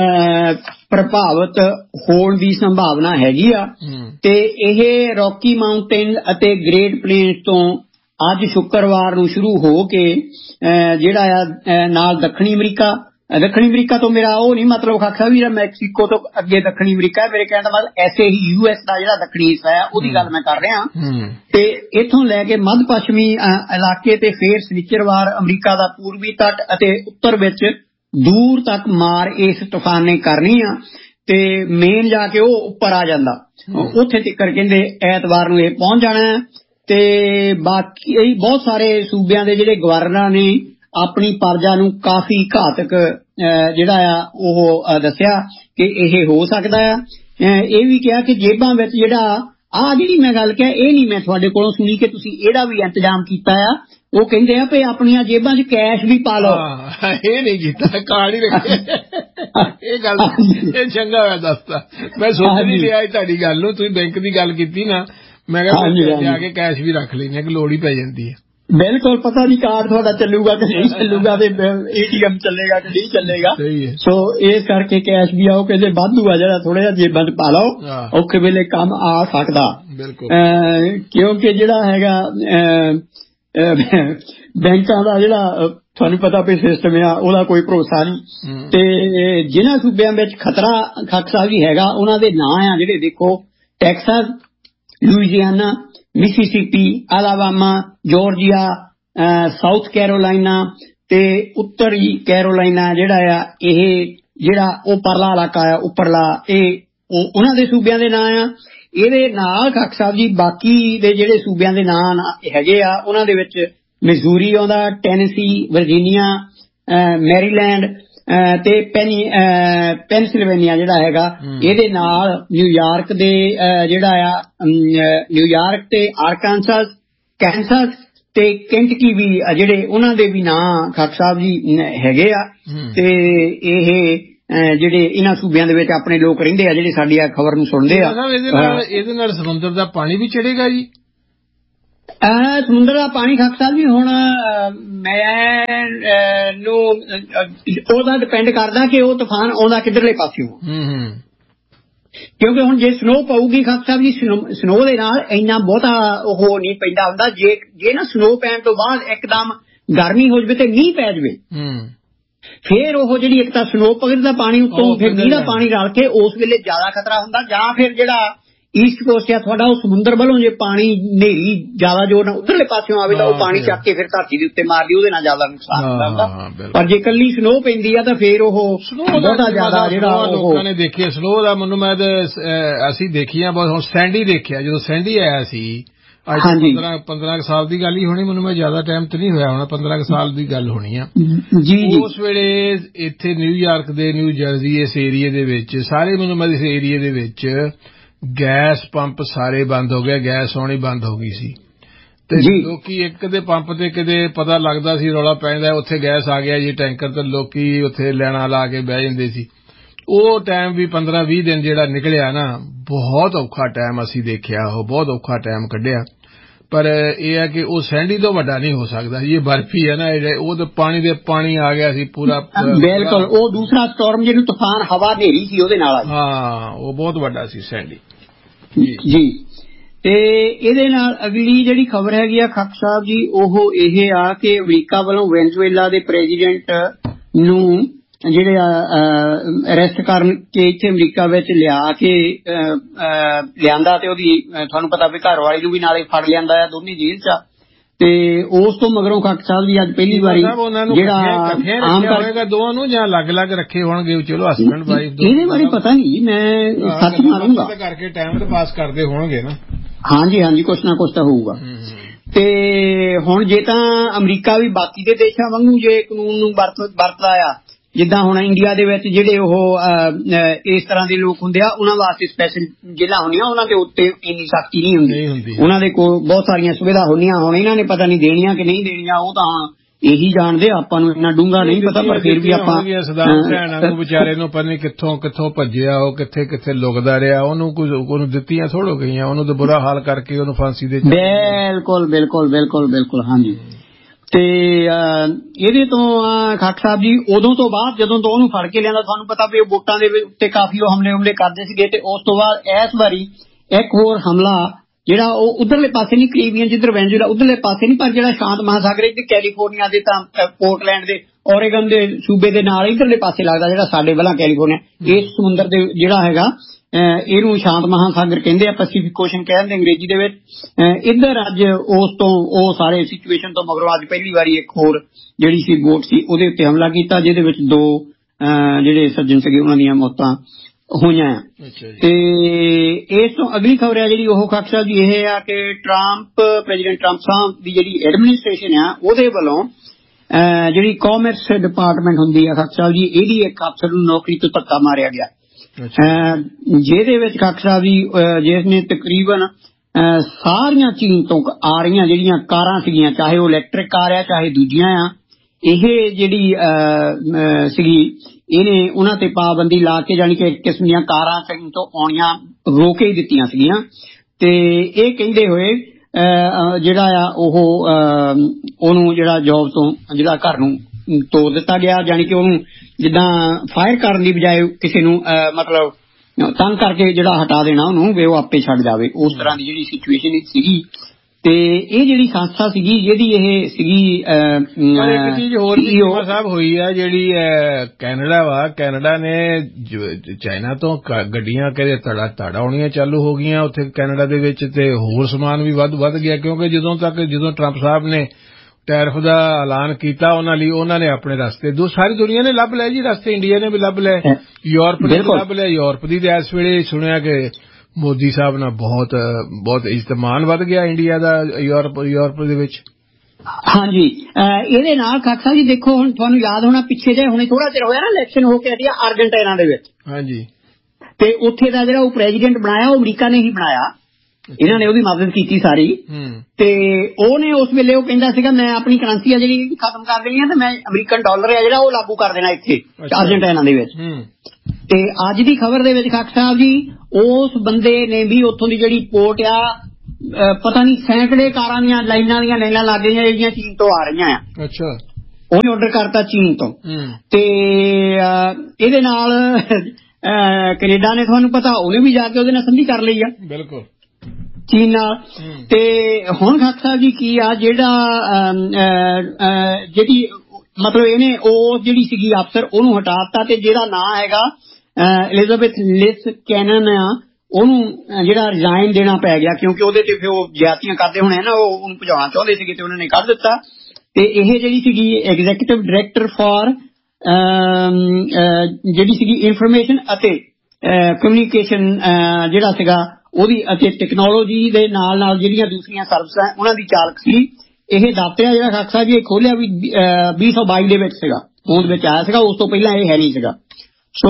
[SPEAKER 2] ਪ੍ਰਭਾਵਿਤ ਹੋਣ ਦੀ ਸੰਭਾਵਨਾ ਹੈਗੀ ਆ। ਤੇ ਇਹ ਰੌਕੀ ਮਾਊਂਟੇਨ ਅਤੇ ਗ੍ਰੇਟ ਪਲੇਨਸ ਤੋਂ ਅੱਜ ਸ਼ੁੱਕਰਵਾਰ ਨੂੰ ਸ਼ੁਰੂ ਹੋ ਕੇ ਜਿਹੜਾ ਆ ਨਾਲ ਦੱਖਣੀ ਅਮਰੀਕਾ ਦੱਖਣੀ ਅਮਰੀਕਾ ਤੋਂ ਮੇਰਾ ਉਹ ਨਹੀਂ ਮਤਲਬ ਖਾਖਾ ਵੀ ਮੈਕਸੀਕੋ ਤੋਂ ਅੱਗੇ ਦੱਖਣੀ ਅਮਰੀਕਾ ਮੇਰੇ ਕਹਿਣ ਦਾ ਮਤਲਬ ਐਸੇ ਹੀ ਯੂ ਐਸ ਦਾ ਜਿਹੜਾ ਦੱਖਣੀ ਹਿੱਸਾ ਹੈ ਉਹਦੀ ਗੱਲ ਮੈਂ ਕਰ ਰਿਹਾ। ਤੇ ਇੱਥੋਂ ਲੈ ਕੇ ਮੱਧ ਪੱਛਮੀ ਇਲਾਕੇ ਤੇ ਫੇਰ ਸਨਿਚਰਵਾਰ ਅਮਰੀਕਾ ਦਾ ਪੂਰਬੀ ਤੱਟ ਅਤੇ ਉੱਤਰ ਵਿੱਚ ਦੂਰ ਤੱਕ ਮਾਰ ਇਸ ਤੂਫਾਨ ਨੇ ਕਰਨੀ ਆ। ਤੇ ਮੇਨ ਜਾ ਕੇ ਉਹ ਉੱਪਰ ਆ ਜਾਂਦਾ ਉੱਥੇ ਤੱਕ ਕਹਿੰਦੇ ਐਤਵਾਰ ਨੂੰ ਇਹ ਪਹੁੰਚ ਜਾਣਾ। ਤੇ ਬਾਕੀ ਬਹੁਤ ਸਾਰੇ ਸੂਬਿਆਂ ਦੇ ਜਿਹੜੇ ਗਵਰਨਰਾਂ ਨੇ ਆਪਣੀ ਪਰਜਾ ਨੂੰ ਕਾਫੀ ਘਾਤਕ ਜਿਹੜਾ ਆ ਉਹ ਦੱਸਿਆ ਕਿ ਇਹ ਹੋ ਸਕਦਾ ਆ। ਇਹ ਵੀ ਕਿਹਾ ਕਿ ਜੇਬਾਂ ਵਿੱਚ ਜਿਹੜਾ ਆਹ ਜਿਹੜੀ ਮੈਂ ਗੱਲ ਕਿਹਾ ਇਹ ਨਹੀਂ ਮੈਂ ਤੁਹਾਡੇ ਕੋਲੋਂ ਸੁਣੀ ਕਿ ਤੁਸੀਂ ਇਹਦਾ ਵੀ ਇੰਤਜ਼ਾਮ ਕੀਤਾ ਆ। ਉਹ ਕਹਿੰਦੇ ਆ ਵੀ ਆਪਣੀਆਂ ਜੇਬਾਂ 'ਚ ਕੈਸ਼ ਵੀ ਪਾ ਲਓ।
[SPEAKER 1] ਇਹ ਨਹੀਂ ਕੀਤਾ ਕਾਰਡ ਹੀ ਰੱਖਿਆ ਇਹ ਗੱਲ ਇਹ ਚੰਗਾ ਹੋਇਆ ਦੱਸਤਾ ਮੈਂ ਸੋਚ ਨਹੀਂ ਲਿਆ ਤੁਹਾਡੀ ਗੱਲ ਨੂੰ ਤੁਸੀਂ ਬੈਂਕ ਦੀ ਗੱਲ ਕੀਤੀ ਨਾ ਮੈਂ ਕਿਹਾ ਜਾ ਕੇ ਕੈਸ਼ ਵੀ ਰੱਖ ਲੈਂਦੇ ਕਿ ਲੋੜ ਹੀ ਪੈ ਜਾਂਦੀ ਹੈ।
[SPEAKER 2] ਬਿਲਕੁਲ ਪਤਾ ਨਹੀਂ ਕਾਰਡ ਤੁਹਾਡਾ ਚੱਲੂਗਾ ਕਿ ਨਹੀਂ ਚੱਲੂਗਾ ਤੇ ਏਟੀਐਮ ਚੱਲੇਗਾ ਕਿ ਨਹੀਂ ਚੱਲੇਗਾ। ਸੋ ਇਸ ਕਰਕੇ ਕੈਸ਼ ਵੀ ਆਓ ਕਹਿੰਦੇ ਵਾਧੂ ਆ ਜਿਹੜਾ ਥੋੜਾ ਜਿਹਾ ਜੇਬਾਂ 'ਚ ਪਾ ਲਓ ਔਖੇ ਵੇਲੇ ਕੰਮ ਆ ਸਕਦਾ। ਕਿਉਂਕਿ ਜਿਹੜਾ ਹੈਗਾ ਬੈਂਕਾਂ ਦਾ ਜਿਹੜਾ ਤੁਹਾਨੂੰ ਪਤਾ ਵੀ ਸਿਸਟਮ ਆ ਉਹਦਾ ਕੋਈ ਭਰੋਸਾ ਨਹੀਂ। ਤੇ ਜਿਹਨਾਂ ਸੂਬਿਆਂ ਵਿੱਚ ਖਤਰਾ ਖਾਟਰ ਸਾਹਿਬ ਜੀ ਹੈਗਾ ਉਹਨਾਂ ਦੇ ਨਾਂ ਆ ਜਿਹੜੇ ਦੇਖੋ Texas ਲੁਈਜ਼ੀਆਨਾ Mississippi Alabama Georgia south Carolina ਤੇ ਉੱਤਰੀ ਕੈਰੋਲਾਈਨਾ ਜਿਹੜਾ ਆ ਇਹ ਜਿਹੜਾ ਉਹ ਪਰਲਾ ਇਲਾਕਾ ਆ ਉੱਪਰਲਾ ਇਹ ਉਹਨਾਂ ਦੇ ਸੂਬਿਆਂ ਦੇ ਨਾਂ ਆ। ਇਹਦੇ ਨਾਲ ਖਾਟਰ ਸਾਹਿਬ ਜੀ ਬਾਕੀ ਦੇ ਜਿਹੜੇ ਸੂਬਿਆਂ ਦੇ ਨਾਂ ਹੈਗੇ ਆ ਉਹਨਾਂ ਦੇ ਵਿੱਚ ਮਿਜ਼ੂਰੀ ਆਉਂਦਾ ਟੈਨੇਸੀ ਵਰਜੀਨੀਆ ਮੈਰੀਲੈਂਡ ਤੇ ਪੈਨੀ ਪੈਨਸਿਲਵੇਨੀਆ ਜਿਹੜਾ ਹੈਗਾ ਇਹਦੇ ਨਾਲ ਨਿਊਯਾਰਕ ਦੇ ਜਿਹੜਾ ਆ ਨਿਊਯਾਰਕ ਤੇ ਆਰਕਾਨਸਾਸ ਕੈਂਸਸ ਤੇ ਕੈਂਟਕੀ ਵੀ ਜਿਹੜੇ ਉਹਨਾਂ ਦੇ ਵੀ ਨਾਂ ਖਾਟਰ ਸਾਹਿਬ ਜੀ ਹੈਗੇ ਆ। ਤੇ ਇਹ ਜਿਹੜੇ ਇਹਨਾਂ ਸੂਬਿਆਂ ਦੇ ਵਿੱਚ ਆਪਣੇ ਲੋਕ ਰਹਿੰਦੇ ਆ ਜਿਹੜੇ ਸਾਡੀ ਆ ਖਬਰ ਨੂੰ ਸੁਣਦੇ ਆ।
[SPEAKER 1] ਇਹਦੇ ਨਾਲ ਸਮੁੰਦਰ ਦਾ ਪਾਣੀ ਵੀ ਚੜੇਗਾ ਜੀ।
[SPEAKER 2] ਸਮੁੰਦਰ ਦਾ ਪਾਣੀ ਖਾਟਰ ਸਾਹਿਬ ਜੀ ਹੁਣ ਮੈਨੂੰ ਉਹਦਾ ਡਿਪੈਂਡ ਕਰਦਾ ਕਿ ਉਹ ਤੂਫਾਨ ਆਉਂਦਾ ਕਿੱਧਰਲੇ ਪਾਸਿਓਂ। ਕਿਉਂਕਿ ਹੁਣ ਜੇ ਸਨੋ ਪਊਗੀ ਖਾਟਰ ਸਾਹਿਬ ਜੀ ਸਨੋ ਦੇ ਨਾਲ ਇੰਨਾ ਬਹੁਤਾ ਉਹ ਨਹੀਂ ਪੈਂਦਾ ਹੁੰਦਾ। ਜੇ ਜੇ ਨਾ ਸਨੋ ਪੈਣ ਤੋਂ ਬਾਅਦ ਇੱਕਦਮ ਗਰਮੀ ਹੋ ਜਾਵੇ ਤੇ ਮੀਂਹ ਪੈ ਜਾਵੇ ਫਿਰ ਉਹ ਜਿਹੜੀ ਇੱਕ ਤਾਂ ਸਨੋ ਪਗੜਦਾ ਪਾਣੀ ਉੱਤੋਂ ਫਿਰ ਮੀਂਹ ਦਾ ਪਾਣੀ ਰਲ ਕੇ ਉਸ ਵੇਲੇ ਜ਼ਿਆਦਾ ਖਤਰਾ ਹੁੰਦਾ, ਜਾਂ ਫਿਰ ਜਿਹੜਾ ਈਸਟ ਕੋਸਟ ਆ ਤੁਹਾਡਾ ਉਹ ਸਮੁੰਦਰ ਵੱਲੋਂ ਜੇ ਪਾਣੀ ਹਨੇਰੀ ਜ਼ਿਆਦਾ ਜ਼ੋਰ ਨਾਲ ਉਧਰਲੇ ਪਾਸਿਓਂ ਆਵੇ ਤਾਂ ਉਹ ਪਾਣੀ ਚੱਕ ਕੇ ਫਿਰ ਧਰਤੀ ਦੇ ਉੱਤੇ ਮਾਰਦੀ, ਉਹਦੇ ਨਾਲ ਜ਼ਿਆਦਾ ਨੁਕਸਾਨ ਹੁੰਦਾ। ਪਰ ਜੇ ਇਕੱਲੀ ਸਨੋ ਪੈਂਦੀ ਆ ਤਾਂ ਫਿਰ ਉਹ ਬਹੁਤਾ ਜ਼ਿਆਦਾ ਜਿਹੜਾ
[SPEAKER 1] ਲੋਕਾਂ ਨੇ ਦੇਖਿਆ ਸਨੋ ਦਾ, ਮੈਨੂੰ ਮੈਂ ਅਸੀਂ ਦੇਖੀਆਂ ਬਹੁਤ। ਹੁਣ ਸੈਂਡੀ ਦੇਖਿਆ, ਜਦੋਂ ਸੈਂਡੀ ਆਇਆ ਸੀ ਅੱਜ ਪੰਦਰਾਂ ਪੰਦਰਾਂ ਸਾਲ ਦੀ ਗੱਲ ਹੀ ਹੋਣੀ, ਮੈਨੂੰ ਮੈਂ ਜ਼ਿਆਦਾ ਟਾਈਮ ਤੇ ਨਹੀਂ ਹੋਇਆ ਹੋਣਾ, ਪੰਦਰਾਂ ਸਾਲ ਦੀ ਗੱਲ ਹੋਣੀ ਆ। ਉਸ ਵੇਲੇ ਇੱਥੇ ਨਿਊਯਾਰਕ ਦੇ ਨਿਊ ਜਰਸੀ ਇਸ ਏਰੀਏ ਦੇ ਵਿੱਚ ਸਾਰੇ ਮੈਨੂੰ ਮੈਂ ਇਸ ਏਰੀਏ ਦੇ ਵਿੱਚ ਗੈਸ ਪੰਪ ਸਾਰੇ ਬੰਦ ਹੋ ਗਏ, ਗੈਸ ਆਉਣੀ ਬੰਦ ਹੋ ਗਈ ਸੀ ਤੇ ਲੋਕੀ ਇੱਕ ਦੇ ਪੰਪ ਤੇ ਕਿਤੇ ਪਤਾ ਲੱਗਦਾ ਸੀ ਰੌਲਾ ਪੈਂਦਾ ਉੱਥੇ ਗੈਸ ਆ ਗਿਆ ਜੀ ਟੈਂਕਰ, ਤੇ ਲੋਕੀ ਉੱਥੇ ਲੈਣਾ ਲਾ ਕੇ ਬਹਿ ਜਾਂਦੇ ਸੀ। ਉਹ ਟਾਈਮ ਵੀ ਪੰਦਰਾਂ ਵੀਹ ਦਿਨ ਜਿਹੜਾ ਨਿਕਲਿਆ ਨਾ, ਬਹੁਤ ਔਖਾ ਟਾਈਮ ਅਸੀਂ ਦੇਖਿਆ, ਉਹ ਬਹੁਤ ਔਖਾ ਟਾਈਮ ਕੱਢਿਆ। ਪਰ ਇਹ ਹੈ ਕਿ ਉਹ ਸੈਂਡੀ ਤੋਂ ਵੱਡਾ ਨਹੀਂ ਹੋ ਸਕਦਾ, ਇਹ ਬਰਫੀ ਹੈ ਨਾ, ਉਹ ਤਾਂ ਪਾਣੀ ਦੇ ਪਾਣੀ ਆ ਗਿਆ ਸੀ ਪੂਰਾ।
[SPEAKER 2] ਬਿਲਕੁਲ, ਉਹ ਦੂਸਰਾ ਸਟਾਰਮ ਜਿਹਨੂੰ ਤੂਫਾਨ ਹਵਾ ਹਨੇਰੀ ਸੀ ਉਹਦੇ ਨਾਲ,
[SPEAKER 1] ਹਾਂ ਉਹ ਬਹੁਤ ਵੱਡਾ ਸੀ ਸੈਂਡੀ
[SPEAKER 2] ਜੀ। ਤੇ ਇਹਦੇ ਨਾਲ ਅਗਲੀ ਜਿਹੜੀ ਖਬਰ ਹੈਗੀ ਆ ਖੱਖ ਸਾਹਿਬ ਜੀ, ਉਹ ਇਹ ਆ ਕਿ ਅਮਰੀਕਾ ਵੱਲੋਂ ਵੈਨਜ਼ੂਏਲਾ ਦੇ ਪ੍ਰੈਜ਼ੀਡੈਂਟ ਨੂੰ ਜਿਹੜੇ ਅਰੈਸਟ ਕਰਨ ਕੇ ਇੱਥੇ ਅਮਰੀਕਾ ਵਿੱਚ ਲਿਆ ਕੇ ਲਿਆਂਦਾ, ਤੇ ਉਹਦੀ ਤੁਹਾਨੂੰ ਪਤਾ ਵੀ ਘਰ ਵਾਲੀ ਨੂੰ ਵੀ ਨਾਲੇ ਫੜ ਲਿਆਂਦਾ ਆ, ਦੋਨੇ ਜੇਲ੍ਹ ਚ ਆ। ਤੇ ਉਸ ਤੋਂ ਮਗਰੋਂ ਖੱਖ ਸਾਹਿਬ ਜੀ ਅੱਜ ਪਹਿਲੀ ਵਾਰੀ ਜਿਹੜਾ ਆਮ
[SPEAKER 1] ਹੋਏਗਾ ਦੋਵਾਂ ਨੂੰ ਜਾਂ ਅਲੱਗ ਅਲੱਗ ਰੱਖੇ ਹੋਣਗੇ, ਚਲੋ ਹਸਬੈਂਡ ਵਾਈਫ,
[SPEAKER 2] ਇਹਦੇ ਬਾਰੇ ਪਤਾ ਨਹੀਂ, ਮੈਂ ਸੱਚ ਮਾਰੂੰਗਾ
[SPEAKER 1] ਕਰਕੇ ਟਾਈਮ ਪਾਸ ਕਰਦੇ ਹੋਣਗੇ ਨਾ।
[SPEAKER 2] ਹਾਂਜੀ ਹਾਂਜੀ, ਕੁਛ ਨਾ ਕੁਛ ਤਾਂ ਹੋਊਗਾ। ਤੇ ਹੁਣ ਜੇ ਤਾਂ ਅਮਰੀਕਾ ਵੀ ਬਾਕੀ ਦੇ ਦੇਸ਼ਾਂ ਵਾਂਗੂ ਜੇ ਕਾਨੂੰਨ ਨੂੰ ਵਰਤਦਾ ਆ, ਜਿੱਦਾਂ ਹੁਣ ਇੰਡੀਆ ਦੇ ਵਿੱਚ ਜਿਹੜੇ ਉਹ ਇਸ ਤਰ੍ਹਾਂ ਦੇ ਲੋਕ ਹੁੰਦੇ ਆ ਉਹਨਾਂ ਵਾਸਤੇ ਸਪੈਸ਼ਲ ਜੇਲ੍ਹਾਂ ਹੁੰਦੀਆਂ, ਉਹਨਾਂ ਦੇ ਉੱਤੇ ਇੰਨੀ ਸਖਤੀ ਨਹੀਂ ਹੁੰਦੀ, ਉਹਨਾਂ ਦੇ ਕੋਲ ਬਹੁਤ ਸਾਰੀਆਂ ਸੁਵਿਧਾ ਹੁੰਦੀਆਂ। ਹੁਣ ਇਹਨਾਂ ਨੇ ਪਤਾ ਨਹੀਂ ਦੇਣੀਆਂ ਕਿ ਨਹੀਂ ਦੇਣੀਆਂ, ਉਹ ਤਾਂ ਇਹੀ ਜਾਣਦੇ, ਆਪਾਂ ਨੂੰ ਇੰਨਾ ਡੂੰਘਾ ਨਹੀਂ ਪਤਾ, ਪਰ ਫਿਰ ਵੀ ਆਪਾਂ
[SPEAKER 1] ਵਿਚਾਰੇ ਨੂੰ ਪਤਾ ਨਹੀਂ ਕਿੱਥੋਂ ਕਿੱਥੋਂ ਭੱਜਿਆ, ਉਹ ਕਿੱਥੇ ਕਿੱਥੇ ਲੁਕਦਾ ਰਿਹਾ, ਉਹਨੂੰ ਕੁਝ ਉਹਨੂੰ ਦਿੱਤੀਆਂ ਥੋੜੋ ਗਈਆਂ, ਉਹਨੂੰ ਤਾਂ ਬੁਰਾ ਹਾਲ ਕਰਕੇ ਉਹਨੂੰ ਫਾਂਸੀ ਦੇ।
[SPEAKER 2] ਬਿਲਕੁਲ ਬਿਲਕੁਲ ਬਿਲਕੁਲ ਬਿਲਕੁਲ, ਹਾਂਜੀ। ਤੇ ਇਹਦੇ ਤੋਂ ਖੱਖ ਸਾਹਿਬ ਜੀ ਉਦੋਂ ਤੋਂ ਬਾਅਦ ਜਦੋਂ ਤੋਂ ਉਹਨੂੰ ਫੜ ਕੇ ਲਿਆਂਦਾ, ਤੁਹਾਨੂੰ ਪਤਾ ਵੀ ਉਹ ਵੋਟਾਂ ਦੇ ਉੱਤੇ ਕਾਫੀ ਉਹ ਹਮਲੇ ਹਮਲੇ ਕਰਦੇ ਸੀਗੇ, ਤੇ ਉਸ ਤੋਂ ਬਾਅਦ ਇਸ ਵਾਰੀ ਇੱਕ ਹੋਰ ਹਮਲਾ ਜਿਹੜਾ ਉਹ ਉਧਰਲੇ ਪਾਸੇ ਨਹੀਂ, ਕਰੀਬੀਅਨ ਜਿੱਧਰ ਵੈਨਜ਼ੂਏਲਾ ਉਧਰਲੇ ਪਾਸੇ ਨਹੀਂ, ਪਰ ਜਿਹੜਾ ਸ਼ਾਂਤ ਮਹਾਸਾਗਰ ਇੱਧਰ ਕੈਲੀਫੋਰਨੀਆ ਦੇ ਤਾਂ ਪੋਰਟਲੈਂਡ ਦੇ ਓਰੇਗਨ ਦੇ ਸੂਬੇ ਦੇ ਨਾਲ ਇੱਧਰਲੇ ਪਾਸੇ ਲੱਗਦਾ, ਜਿਹੜਾ ਸਾਡੇ ਵੱਲਾਂ ਕੈਲੀਫੋਰਨੀਆ, ਇਸ ਸਮੁੰਦਰ ਦੇ ਜਿਹੜਾ ਹੈਗਾ ਇਹਨੂੰ ਸ਼ਾਂਤ ਮਹਾਸਾਗਰ ਕਹਿੰਦੇ ਆ, ਪੈਸੀਫਿਕ ਓਸ਼ਨ ਕਹਿੰਦੇ ਅੰਗਰੇਜ਼ੀ ਦੇ ਵਿੱਚ। ਇੱਧਰ ਅੱਜ ਉਸ ਤੋਂ ਉਹ ਸਾਰੇ ਸਿਚੁਏਸ਼ਨ ਤੋਂ ਮਗਰੋਂ ਅੱਜ ਪਹਿਲੀ ਵਾਰੀ ਇੱਕ ਹੋਰ ਜਿਹੜੀ ਸੀ ਬੋਟ ਸੀ ਉਹਦੇ ਉੱਤੇ ਹਮਲਾ ਕੀਤਾ, ਜਿਹਦੇ ਵਿੱਚ ਦੋ ਜਿਹੜੇ ਸੱਜਣ ਸੀਗੇ ਉਹਨਾਂ ਦੀਆਂ ਮੌਤਾਂ ਹੋਈਆਂ ਆ। ਤੇ ਇਸ ਤੋਂ ਅਗਲੀ ਖਬਰ ਹੈ ਜਿਹੜੀ ਉਹ ਖੱਖ ਸਾਹਿਬ ਜੀ ਇਹ ਆ ਕਿ ਟਰੰਪ ਪ੍ਰੈਜ਼ੀਡੈਂਟ ਟਰੰਪ ਸਾਹਿਬ ਦੀ ਜਿਹੜੀ ਐਡਮਿਨਿਸਟ੍ਰੇਸ਼ਨ ਆ ਉਹਦੇ ਵੱਲੋਂ ਜਿਹੜੀ ਕਾਮਰਸ ਡਿਪਾਰਟਮੈਂਟ ਹੁੰਦੀ ਆ ਖੱਖ ਸਾਹਿਬ ਜੀ, ਇਹਦੀ ਇੱਕ ਅਫਸਰ ਨੂੰ ਨੌਕਰੀ ਤੋਂ ਧੱਕਾ ਮਾਰਿਆ ਗਿਆ, ਜਿਹਦੇ ਵਿੱਚ ਖੱਖ ਸਾਹਿਬ ਜੀ ਜਿਸ ਨੇ ਤਕਰੀਬਨ ਸਾਰੀਆਂ ਚੀਨ ਤੋਂ ਆ ਰਹੀਆਂ ਜਿਹੜੀਆਂ ਕਾਰਾਂ ਸੀਗੀਆਂ, ਚਾਹੇ ਉਹ ਇਲੈਕਟ੍ਰਿਕ ਕਾਰ ਆ ਚਾਹੇ ਦੂਜੀਆਂ ਆ, ਇਹ ਜਿਹੜੀ ਸੀਗੀ ਇਹਨੇ ਉਹਨਾਂ ਤੇ ਪਾਬੰਦੀ ਲਾ ਕੇ ਜਾਣੀ ਕਿ ਇੱਕ ਕਿਸਮ ਦੀਆਂ ਕਾਰਾਂ ਚੀਨ ਤੋਂ ਆਉਣੀਆਂ ਰੋਕ ਹੀ ਦਿੱਤੀਆਂ ਸੀਗੀਆਂ। ਤੇ ਇਹ ਕਹਿੰਦੇ ਹੋਏ ਜਿਹੜਾ ਆ ਉਹ ਉਹਨੂੰ ਜਿਹੜਾ ਜੋਬ ਤੋਂ ਜਿਹੜਾ ਘਰ ਨੂੰ ਤੋੜ ਦਿੱਤਾ ਗਿਆ, ਜਾਣੀ ਕਿ ਉਹਨੂੰ ਜਿੱਦਾਂ ਫਾਇਰ ਕਰਨ ਦੀ ਬਜਾਏ ਕਿਸੇ ਨੂੰ ਮਤਲਬ ਤੰਗ ਕਰਕੇ ਜਿਹੜਾ ਹਟਾ ਦੇਣਾ ਉਹਨੂੰ, ਵੀ ਉਹ ਆਪੇ ਛੱਡ ਜਾਵੇ, ਉਸ ਤਰ੍ਹਾਂ ਦੀ ਜਿਹੜੀ ਸਿਚੁਏਸ਼ਨ ਸੀਗੀ। ਤੇ ਇਹ ਜਿਹੜੀ ਸੰਸਥਾ ਸੀਗੀ ਜਿਹਦੀ ਇਹ ਸੀਗੀ
[SPEAKER 1] ਇੱਕ ਚੀਜ਼ ਹੋਰ ਵੀ ਸਾਹਿਬ ਹੋਈ ਆ, ਜਿਹੜੀ ਕੈਨੇਡਾ ਵਾ, ਕੈਨੇਡਾ ਨੇ ਚਾਈਨਾ ਤੋਂ ਗੱਡੀਆਂ ਕਹਿੰਦੇ ਤੜਾ ਤੜ ਆਉਣੀਆਂ ਚਾਲੂ ਹੋ ਗਈਆਂ ਉੱਥੇ ਕੈਨੇਡਾ ਦੇ ਵਿੱਚ, ਤੇ ਹੋਰ ਸਮਾਨ ਵੀ ਵੱਧ ਵੱਧ ਗਿਆ, ਕਿਉਂਕਿ ਜਦੋਂ ਤੱਕ ਜਦੋਂ ਟਰੰਪ ਸਾਹਿਬ ਨੇ ਟੈਰਿਫ ਦਾ ਐਲਾਨ ਕੀਤਾ ਉਹਨਾਂ ਲਈ, ਉਹਨਾਂ ਨੇ ਆਪਣੇ ਰਸਤੇ ਦੋ ਸਾਰੀ ਦੁਨੀਆ ਨੇ ਲੱਭ ਲਏ ਜੀ ਰਸਤੇ, ਇੰਡੀਆ ਨੇ ਵੀ ਲੱਭ ਲਏ, ਯੂਰਪ ਨੇ ਵੀ ਲੱਭ ਲਿਆ। ਯੂਰਪ ਦੀ ਤਾਂ ਇਸ ਵੇਲੇ ਸੁਣਿਆ ਕਿ ਮੋਦੀ ਸਾਹਿਬ ਨਾਲ ਬਹੁਤ ਬਹੁਤ ਇਸਤਮਾਨ ਵੱਧ ਗਿਆ ਇੰਡੀਆ ਦਾ ਯੂਰਪ ਯੂਰਪ ਦੇ ਵਿੱਚ।
[SPEAKER 2] ਹਾਂਜੀ, ਇਹਦੇ ਨਾਲ ਖੱਖ ਸਾਹਿਬ ਜੀ ਦੇਖੋ, ਹੁਣ ਤੁਹਾਨੂੰ ਯਾਦ ਹੋਣਾ ਪਿੱਛੇ ਜੇ ਹੁਣੇ ਥੋੜਾ ਚਿਰ ਹੋਇਆ ਨਾ ਇਲੈਕਸ਼ਨ ਹੋ ਕੇ ਹਟੀ ਅਰਜਨਟਾਈਨਾ ਦੇ ਵਿੱਚ,
[SPEAKER 1] ਹਾਂਜੀ,
[SPEAKER 2] ਤੇ ਉੱਥੇ ਦਾ ਜਿਹੜਾ ਉਹ ਪ੍ਰੈਜ਼ੀਡੈਂਟ ਬਣਾਇਆ ਉਹ ਅਮਰੀਕਾ ਨੇ ਹੀ ਬਣਾਇਆ, ਇਹਨਾਂ ਨੇ ਉਹਦੀ ਮਦਦ ਕੀਤੀ ਸਾਰੀ। ਤੇ ਉਹਨੇ ਉਸ ਵੇਲੇ ਉਹ ਕਹਿੰਦਾ ਸੀਗਾ ਮੈਂ ਆਪਣੀ ਕਰੰਸੀ ਆ ਜਿਹੜੀ ਖਤਮ ਕਰ ਦੇਣੀ ਆ, ਤੇ ਮੈਂ ਅਮਰੀਕਨ ਡਾਲਰ ਆ ਜਿਹੜਾ ਉਹ ਲਾਗੂ ਕਰ ਦੇਣਾ ਇੱਥੇ ਅਰਜਨਟਾਈਨਾ ਦੇ ਵਿੱਚ। ਤੇ ਅੱਜ ਦੀ ਖਬਰ ਦੇ ਵਿੱਚ ਖੱਖ ਸਾਹਿਬ ਜੀ ਉਸ ਬੰਦੇ ਨੇ ਵੀ ਉੱਥੋਂ ਦੀ ਜਿਹੜੀ ਪੋਰਟ ਆ, ਪਤਾ ਨਹੀਂ ਸੈਂਕੜੇ ਕਾਰਾਂ ਦੀਆਂ ਲਾਈਨਾਂ ਦੀਆਂ ਲਾਈਨਾਂ ਲੱਗ ਗਈਆਂ ਜਿਹੜੀਆਂ ਚੀਨ ਤੋਂ ਆ ਰਹੀਆਂ ਆ, ਅੱਛਾ, ਉਹਨੇ ਆਰਡਰ ਕਰਤਾ ਚੀਨ ਤੋਂ। ਤੇ ਇਹਦੇ ਨਾਲ ਕੈਨੇਡਾ ਨੇ ਤੁਹਾਨੂੰ ਪਤਾ ਉਹਨੇ ਵੀ ਜਾ ਕੇ ਉਹਦੇ ਨਾਲ ਸੰਧੀ ਕਰ ਲਈ ਆ, ਬਿਲਕੁਲ, ਚੀਨ ਨਾਲ। ਤੇ ਹੁਣ ਖੱਖ ਸਾਹਿਬ ਜੀ ਕੀ ਆ ਜਿਹੜਾ ਜਿਹੜੀ ਮਤਲਬ ਇਹਨੇ ਉਹ ਜਿਹੜੀ ਸੀਗੀ ਅਫਸਰ ਉਹਨੂੰ ਹਟਾ ਦਿੱਤਾ ਤੇ ਜਿਹੜਾ ਨਾਂ ਹੈਗਾ ਐਲਿਜ਼ਾਬੈਥ ਲਿਸ ਕੈਨਨ ਆ ਉਹਨੂੰ ਜਿਹੜਾ ਰਿਜ਼ਾਈਨ ਦੇਣਾ ਪੈ ਗਿਆ ਕਿਉਂਕਿ ਉਹਦੇ ਤੇ ਫਿਰ ਉਹ ਜ਼ਿਆਦਤੀਆਂ ਕਰਦੇ ਹੋਣੇ ਨਾ ਉਹ ਉਹਨੂੰ ਭਜਾਉਣਾ ਚਾਹੁੰਦੇ ਸੀਗੇ ਤੇ ਉਹਨਾਂ ਨੇ ਕੱਢ ਦਿੱਤਾ। ਤੇ ਇਹ ਜਿਹੜੀ ਸੀਗੀ ਐਗਜ਼ੈਕਟਿਵ ਡਾਇਰੈਕਟਰ ਫਾਰ ਜਿਹੜੀ ਸੀਗੀ ਇਨਫੋਰਮੇਸ਼ਨ ਅਤੇ ਕਮਿਊਨੀਕੇਸ਼ਨ ਜਿਹੜਾ ਸੀਗਾ ਉਹਦੀ ਅਤੇ ਟੈਕਨੋਲੋਜੀ ਦੇ ਨਾਲ ਨਾਲ ਜਿਹੜੀਆਂ ਦੂਸਰੀਆਂ ਸਰਵਿਸਾਂ ਉਹਨਾਂ ਦੀ ਚਾਲਕ ਸੀ। ਇਹ ਦਫ਼ਤਰ ਜਿਹੜਾ ਖਾਕਸਾ ਜੀ ਇਹ ਖੋਲਿਆ ਵੀ ਵੀਹ ਸੌ ਬਾਈ ਦੇ ਵਿੱਚ ਸੀਗਾ, ਹੋਂਦ ਵਿੱਚ ਆਇਆ ਸੀਗਾ, ਉਸ ਤੋਂ ਪਹਿਲਾਂ ਇਹ ਹੈ ਨਹੀਂ ਸੀਗਾ। ਸੋ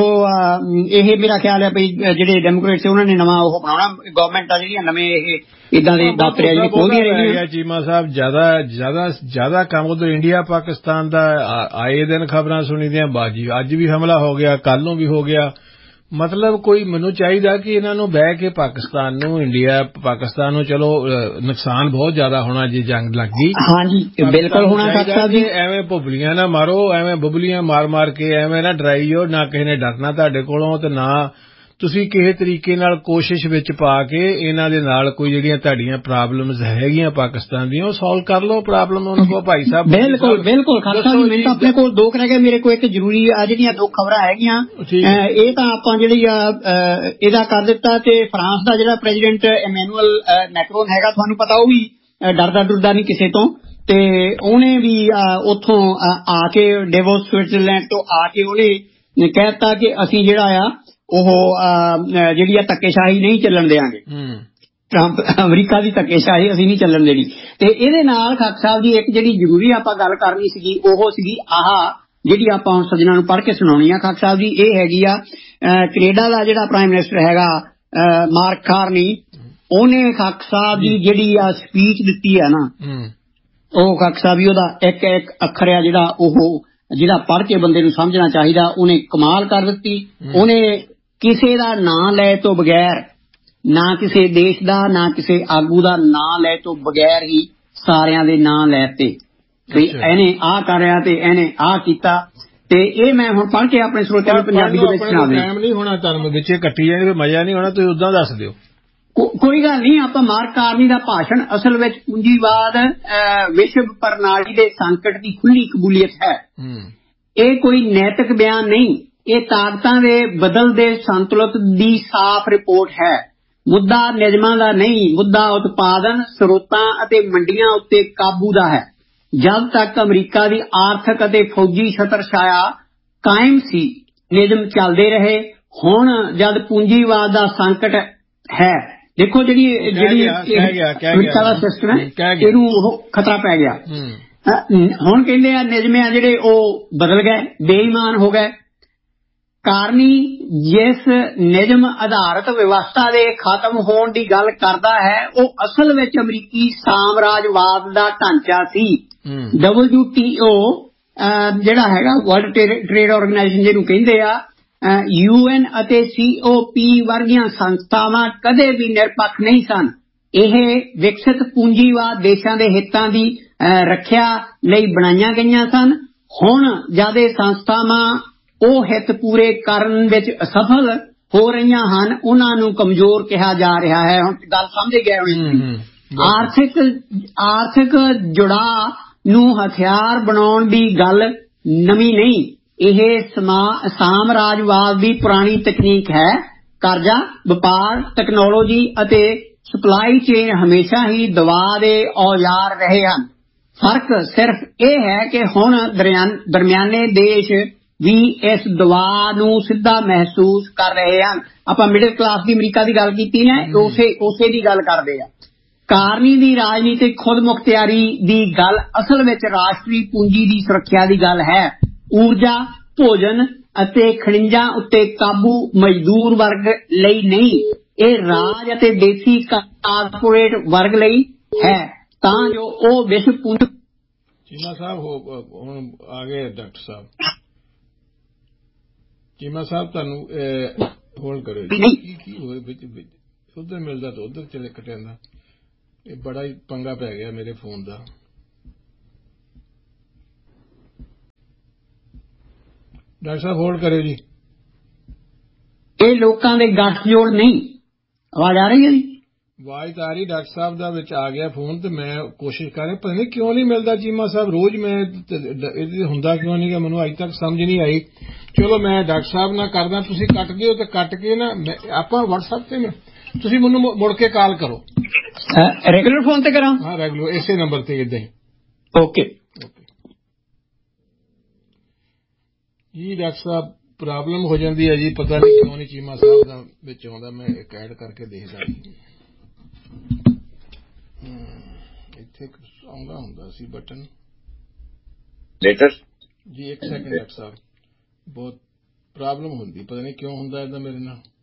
[SPEAKER 2] ਇਹ ਮੇਰਾ ਖਿਆਲ ਹੈ ਵੀ ਜਿਹੜੇ ਡੈਮੋਕ੍ਰੇਟ ਸੀ ਉਹਨਾਂ ਨੇ ਨਵਾਂ ਉਹ ਬਣਾਉਣਾ, ਗਵਰਨਮੈਂਟ ਆ ਜਿਹੜੀਆਂ ਨਵੇਂ ਇਹ ਇਦਾਂ ਦੇ ਦਫ਼ਤਰ ਆ ਜਿਹੜੇ ਖੋਲ੍ਹਦੀਆਂ ਰਹਿੰਦੀਆਂ।
[SPEAKER 1] ਚੀਮਾ ਸਾਹਿਬ ਜ਼ਿਆਦਾ ਜ਼ਿਆਦਾ ਜ਼ਿਆਦਾ ਕੰਮ ਉਧਰ ਇੰਡੀਆ ਪਾਕਿਸਤਾਨ ਦਾ ਆਏ ਦਿਨ ਖਬਰਾਂ ਸੁਣੀ ਦੀਆਂ ਬਾਜੀ, ਅੱਜ ਵੀ ਹਮਲਾ ਹੋ ਗਿਆ, ਕੱਲ ਨੂੰ ਵੀ ਹੋ ਗਿਆ। ਮਤਲਬ ਕੋਈ ਮੈਨੂੰ ਚਾਹੀਦਾ ਕਿ ਇਹਨਾਂ ਨੂੰ ਬਹਿ ਕੇ ਪਾਕਿਸਤਾਨ ਨੂੰ ਇੰਡੀਆ ਪਾਕਿਸਤਾਨ ਨੂੰ ਚਲੋ ਨੁਕਸਾਨ ਬਹੁਤ ਜ਼ਿਆਦਾ ਹੋਣਾ ਜੇ ਜੰਗ ਲੱਗ ਗਈ।
[SPEAKER 2] ਹਾਂਜੀ ਬਿਲਕੁਲ ਹੋਣਾ ਚਾਹੀਦਾ ਜੀ।
[SPEAKER 1] ਐਵੇਂ ਭੁੱਬਲੀਆਂ ਨਾ ਮਾਰੋ, ਐਵੇਂ ਬੁਬਲੀਆਂ ਮਾਰ ਮਾਰ ਕੇ ਐਵੇਂ ਨਾ ਡਰਾਈਓ, ਨਾ ਕਿਸੇ ਨੇ ਡਰਨਾ ਤੁਹਾਡੇ ਕੋਲੋਂ ਤੇ ਨਾ ਤੁਸੀਂ ਕਿਸੇ ਤਰੀਕੇ ਨਾਲ ਕੋਸ਼ਿਸ਼ ਵਿੱਚ ਪਾ ਕੇ ਇਹਨਾਂ ਦੇ ਨਾਲ ਕੋਈ ਜਿਹੜੀਆਂ ਤੁਹਾਡੀਆਂ ਪ੍ਰੋਬਲਮਸ ਹੈਗੀਆਂ ਪਾਕਿਸਤਾਨ ਦੀਆਂ ਉਹ ਸੋਲਵ ਕਰ ਲਓ ਪ੍ਰੋਬਲਮ ਉਹਨਾਂ ਕੋਲ ਭਾਈ ਸਾਹਿਬ।
[SPEAKER 2] ਬਿਲਕੁਲ ਬਿਲਕੁਲ ਖਾਲਸਾ ਜੀ ਮੈਨੂੰ ਤਾਂ ਆਪਣੇ ਕੋਲ ਦੋ ਰਹਿ ਗਏ, ਮੇਰੇ ਕੋਲ ਇੱਕ ਜ਼ਰੂਰੀ ਆ ਜਿਹੜੀਆਂ ਦੋ ਖਬਰਾਂ ਹੈਗੀਆਂ ਇਹ ਤਾਂ ਆਪਾਂ ਜਿਹੜੀ ਆ ਇਹਦਾ ਕਰ ਦਿੱਤਾ ਤੇ ਫਰਾਂਸ ਦਾ ਜਿਹੜਾ ਪ੍ਰੈਜ਼ੀਡੈਂਟ ਇਮੈਨੂਅਲ ਮੈਕਰੋਨ ਹੈਗਾ ਤੁਹਾਨੂੰ ਪਤਾ ਉਹ ਵੀ ਡਰਦਾ ਡਰਦਾ ਨਹੀਂ ਕਿਸੇ ਤੋਂ ਤੇ ਉਹਨੇ ਵੀ ਉੱਥੋਂ ਆ ਕੇ ਡੇਵੋਸ ਸਵਿਟਜ਼ਰਲੈਂਡ ਤੋਂ ਆ ਕੇ ਉਹਨੇ ਕਹਿ ਦਿੱਤਾ ਕਿ ਅਸੀਂ ਜਿਹੜਾ ਆ ਉਹ ਜਿਹੜੀ ਆ ਧੱਕੇਸ਼ਾਹੀ ਨਹੀਂ ਚੱਲਣ ਦਿਆਂਗੇ, ਟਰੰਪ ਅਮਰੀਕਾ ਦੀ ਧੱਕੇਸ਼ਾਹੀ ਅਸੀਂ ਨਹੀਂ ਚੱਲਣ ਦੇਣੀ। ਤੇ ਇਹਦੇ ਨਾਲ ਖਾਕ ਸਾਹਿਬ ਜੀ ਇੱਕ ਜਿਹੜੀ ਜ਼ਰੂਰੀ ਆਪਾਂ ਗੱਲ ਕਰਨੀ ਸੀਗੀ ਉਹ ਸੀਗੀ ਆਹ ਜਿਹੜੀ ਆਪਾਂ ਹੁਣ ਸੱਜਣਾ ਨੂੰ ਪੜ੍ਹ ਕੇ ਸੁਣਾਉਣੀ ਆ ਖਾਕ ਸਾਹਿਬ ਜੀ। ਇਹ ਹੈਗੀ ਆ ਕੈਨੇਡਾ ਦਾ ਜਿਹੜਾ ਪ੍ਰਾਈਮ ਮਿਨਿਸਟਰ ਹੈਗਾ ਮਾਰਕ ਕਾਰਨੀ, ਉਹਨੇ ਖਾਕ ਸਾਹਿਬ ਜੀ ਜਿਹੜੀ ਆ ਸਪੀਚ ਦਿੱਤੀ ਆ ਨਾ ਉਹ ਖਾਕ ਸਾਹਿਬ ਜੀ ਉਹਦਾ ਇੱਕ ਇੱਕ ਅੱਖਰ ਆ ਜਿਹੜਾ ਉਹ ਜਿਹੜਾ ਪੜ੍ਹ ਕੇ ਬੰਦੇ ਨੂੰ ਸਮਝਣਾ ਚਾਹੀਦਾ ਉਹਨੇ ਕਮਾਲ ਕਰ ਦਿੱਤੀ। ਉਹਨੇ ਕਿਸੇ ਦਾ ਨਾਂ ਲੈ ਤੋਂ ਬਗੈਰ, ਨਾ ਕਿਸੇ ਦੇਸ਼ ਦਾ ਨਾ ਕਿਸੇ ਆਗੂ ਦਾ ਨਾਂ ਲੈ ਤੋਂ ਬਗੈਰ ਹੀ ਸਾਰਿਆਂ ਦੇ ਨਾਂ ਲੈਤੇ ਵੀ ਇਹਨੇ ਆਹ ਕਰਿਆ ਤੇ ਇਹਨੇ ਆਹ ਕੀਤਾ। ਤੇ ਇਹ ਮੈਂ ਹੁਣ ਪੜ੍ਹ ਕੇ ਆਪਣੇ ਸਰੋਤਿਆਂ ਨੂੰ ਪੰਜਾਬੀ ਦੇ ਵਿੱਚ ਸੁਣਾ ਦਿਆਂ।
[SPEAKER 1] ਟਾਈਮ ਨਹੀਂ ਹੋਣਾ ਤੁਹਾਨੂੰ ਵਿੱਚ ਕੱਟੀ ਜਾਣੀ ਮਜ਼ਾ ਨਹੀਂ ਹੋਣਾ, ਤੁਸੀਂ ਉਦਾਂ ਦੱਸ ਦਿਓ।
[SPEAKER 2] ਕੋਈ ਗੱਲ ਨਹੀਂ, ਆਪਾਂ ਮਾਰਕ ਕਾਰਨੀ ਦਾ ਭਾਸ਼ਣ ਅਸਲ ਵਿੱਚ ਪੂੰਜੀਵਾਦ ਵਿਸ਼ਵ ਪ੍ਰਣਾਲੀ ਦੇ ਸੰਕਟ ਦੀ ਖੁੱਲੀ ਕਬੂਲੀਅਤ ਹੈ। ਇਹ ਕੋਈ ਨੈਤਿਕ ਬਿਆਨ ਨਹੀਂ, ਇਹ ਤਾਕਤਾਂ ਦੇ ਬਦਲਦੇ ਸੰਤੁਲਨ ਦੀ ਸਾਫ਼ ਰਿਪੋਰਟ ਹੈ। ਮੁੱਦਾ ਨਿਯਮਾਂ ਦਾ ਨਹੀਂ, ਮੁੱਦਾ ਉਤਪਾਦਨ ਸਰੋਤਾਂ ਅਤੇ ਮੰਡੀਆਂ ਉੱਤੇ ਕਾਬੂ ਦਾ ਹੈ। ਜਦ ਤੱਕ ਅਮਰੀਕਾ ਦੀ ਆਰਥਿਕ ਅਤੇ ਫੌਜੀ ਛਤਰਛਾਇਆ ਕਾਇਮ ਸੀ ਨਿਯਮ ਚੱਲਦੇ ਰਹੇ। ਹੁਣ ਜਦ ਪੂੰਜੀਵਾਦ ਦਾ ਸੰਕਟ ਹੈ, ਦੇਖੋ ਜਿਹੜੀ ਜਿਹੜੀ ਅਮਰੀਕਾ ਦਾ ਸਿਸਟਮ ਹੈ ਇਹਨੂੰ ਉਹ ਖਤਰਾ ਪੈ ਗਿਆ। ਹੁਣ ਕਹਿੰਦੇ ਆ ਨਿਯਮ ਆ ਜਿਹੜੇ ਉਹ ਬਦਲ ਗਏ, ਬੇਈਮਾਨ ਹੋ ਗਏ। ਕਾਰਨੀ ਜਿਸ ਨਿਯਮ ਆਧਾਰਿਤ ਵਿਵਸਥਾ ਦੇ ਖਤਮ ਹੋਣ ਦੀ ਗੱਲ ਕਰਦਾ ਹੈ ਉਹ ਅਸਲ ਵਿੱਚ ਅਮਰੀਕੀ ਸਾਮਰਾਜਵਾਦ ਦਾ ਢਾਂਚਾ ਸੀ। ਡਬਲਯੂ ਟੀ ਓ ਜਿਹੜਾ ਹੈਗਾ ਵਰਲਡ ਟ੍ਰੇਡ ਆਰਗੇਨਾਈਜੇਸ਼ਨ ਜਿਹਨੂੰ ਕਹਿੰਦੇ ਆ, ਯੂ ਐਨ ਅਤੇ ਸੀ ਓ ਪੀ ਵਰਗੀਆਂ ਸੰਸਥਾਵਾਂ ਕਦੇ ਵੀ ਨਿਰਪੱਖ ਨਹੀਂ ਸਨ। ਇਹ ਵਿਕਸਿਤ ਪੂੰਜੀਵਾਦ ਦੇਸ਼ਾਂ ਦੇ ਹਿੱਤਾਂ ਦੀ ਰੱਖਿਆ ਲਈ ਬਣਾਈਆਂ ਗਈਆਂ ਸਨ। ਹੁਣ ਜਦ ਇਹ ਸੰਸਥਾਵਾਂ ਉਹ ਹਿੱਤ ਪੂਰੇ ਕਰਨ ਵਿੱਚ ਅਸਫਲ ਹੋ ਰਹੀਆਂ ਹਨ ਉਹਨਾਂ ਨੂੰ ਕਮਜ਼ੋਰ ਕਿਹਾ ਜਾ ਰਿਹਾ ਹੈ। ਹੁਣ ਗੱਲ ਸਮਝ ਗਏ ਹੋਣੇ। ਆਰਥਿਕ ਆਰਥਿਕ ਜੁੜਾਅ ਨੂੰ ਹਥਿਆਰ ਬਣਾਉਣ ਦੀ ਗੱਲ ਨਵੀਂ ਨਹੀਂ, ਇਹ ਸਾਮਰਾਜਵਾਦ ਦੀ ਪੁਰਾਣੀ ਤਕਨੀਕ ਹੈ। ਕਰਜ਼ਾ, ਵਪਾਰ, ਟੈਕਨੋਲੋਜੀ ਅਤੇ ਸਪਲਾਈ ਚੇਨ ਹਮੇਸ਼ਾ ਹੀ ਦਬਾਅ ਦੇ ਔਜ਼ਾਰ ਰਹੇ ਹਨ। ਫਰਕ ਸਿਰਫ ਇਹ ਹੈ ਕਿ ਹੁਣ ਦਰਮਿਆਨੇ ਦੇਸ਼ ਵੀ ਇਸ ਦਬਾਅ ਨੂੰ ਸਿੱਧਾ ਮਹਿਸੂਸ ਕਰ ਰਹੇ ਹਨ। ਆਪਾਂ ਮਿਡਲ ਕਲਾਸ ਦੀ ਅਮਰੀਕਾ ਦੀ ਗੱਲ ਕੀਤੀ ਨਾ, ਉਸੇ ਉਸੇ ਦੀ ਗੱਲ ਕਰਦੇ ਆ। ਕਾਰਨੀ ਦੀ ਰਾਜਨੀਤਿਕ ਖੁਦ ਮੁਖਤਿਆਰੀ ਦੀ ਗੱਲ ਅਸਲ ਵਿੱਚ ਰਾਸ਼ਟਰੀ ਪੂੰਜੀ ਦੀ ਸੁਰੱਖਿਆ ਦੀ ਗੱਲ ਹੈ। ਊਰਜਾ, ਭੋਜਨ ਅਤੇ ਖਣਿਜਾਂ ਉੱਤੇ ਕਾਬੂ ਮਜ਼ਦੂਰ ਵਰਗ ਲਈ ਨਹੀਂ, ਇਹ ਰਾਜ ਅਤੇ ਦੇਸੀ ਕਾਰਪੋਰੇਟ ਵਰਗ ਲਈ ਹੈ ਤਾਂ ਜੋ ਉਹ ਵਿਸ਼ਵ ਪੂੰਜੀ।
[SPEAKER 1] ਚੀਮਾ ਸਾਹਿਬ ਹੁਣ ਆ ਗਏ ਡਾਕਟਰ ਸਾਹਿਬ। ਚੀਮਾ ਸਾਹਿਬ ਤੁਹਾਨੂੰ ਹੋਲਡ ਕਰੋ। ਕੀ ਹੋਏ ਵਿੱਚ ਉਧਰ ਮਿਲਦਾ ਤਾਂ ਉਧਰ ਚਲੇ ਕੱਟ ਜਾਂਦਾ। ਇਹ ਬੜਾ ਹੀ ਪੰਗਾ ਪੈ ਗਿਆ ਮੇਰੇ ਫੋਨ ਦਾ। ਡਾਕਟਰ ਸਾਹਿਬ ਹੋਲਡ ਕਰਿਓ ਜੀ।
[SPEAKER 2] ਇਹ ਲੋਕਾਂ ਦੇ ਗੱਠਜੋੜ ਨਹੀਂ। ਆਵਾਜ਼ ਆ ਰਹੀ ਹੈ ਜੀ?
[SPEAKER 1] ਆਵਾਜ਼ ਤਾਂ ਆ ਰਹੀ ਡਾਕਟਰ ਸਾਹਿਬ ਦਾ ਵਿੱਚ ਆ ਗਿਆ ਫੋਨ ਤੇ ਮੈਂ ਕੋਸ਼ਿਸ਼ ਕਰ ਰਿਹਾ ਪਤਾ ਨਹੀਂ ਕਿਉਂ ਨਹੀਂ ਮਿਲਦਾ ਚੀਮਾ ਸਾਹਿਬ ਰੋਜ਼ ਮੈਂ ਇਹਦੇ ਹੁੰਦਾ ਕਿਉਂ ਨਹੀਂ ਗਾ ਮੈਨੂੰ ਅੱਜ ਤੱਕ ਸਮਝ ਨਹੀਂ ਆਈ। ਚਲੋ ਮੈਂ ਡਾਕਟਰ ਸਾਹਿਬ ਨਾਲ ਕਰਦਾ ਤੁਸੀਂ ਕੱਟ ਦਿਓ ਤੇ ਕੱਟ ਕੇ ਨਾ ਆਪਾਂ WhatsApp ਤੇ ਤੁਸੀਂ ਮੈਨੂੰ ਮੁੜ ਕੇ ਕਾਲ ਕਰੋ।
[SPEAKER 2] ਰੈਗੂਲਰ ਫੋਨ ਤੇ ਕਰਾਂ? ਹਾਂ
[SPEAKER 1] ਰੈਗੂਲਰ ਇਸੇ ਨੰਬਰ ਤੇ ਏਦਾਂ ਹੀ।
[SPEAKER 2] ਓਕੇ
[SPEAKER 1] ਜੀ ਡਾਕਟਰ ਸਾਹਿਬ ਪ੍ਰੋਬਲਮ ਹੋ ਜਾਂਦੀ ਹੈ ਜੀ ਪਤਾ ਨਹੀਂ ਕਿਉਂ ਨਹੀਂ ਚੀਮਾ ਸਾਹਿਬ ਦਾ ਵਿੱਚ ਆਉਂਦਾ ਮੈਂ ਇੱਕ ਐਡ ਕਰਕੇ ਦੇਖਦਾ ਇੱਥੇ ਆਉਂਦਾ ਹੁੰਦਾ ਸੀ ਬਟਨ
[SPEAKER 3] ਲੇਟਰ
[SPEAKER 1] ਜੀ ਇੱਕ ਸੈਕਿੰਡ ਡਾਕਟਰ ਸਾਹਿਬ ਬਹੁਤ ਪ੍ਰੋਬਲਮ ਹੁੰਦੀ ਪਤਾ ਨਹੀਂ ਕਿਉਂ ਹੁੰਦਾ ਇਹਦਾ ਮੇਰੇ ਨਾਲ।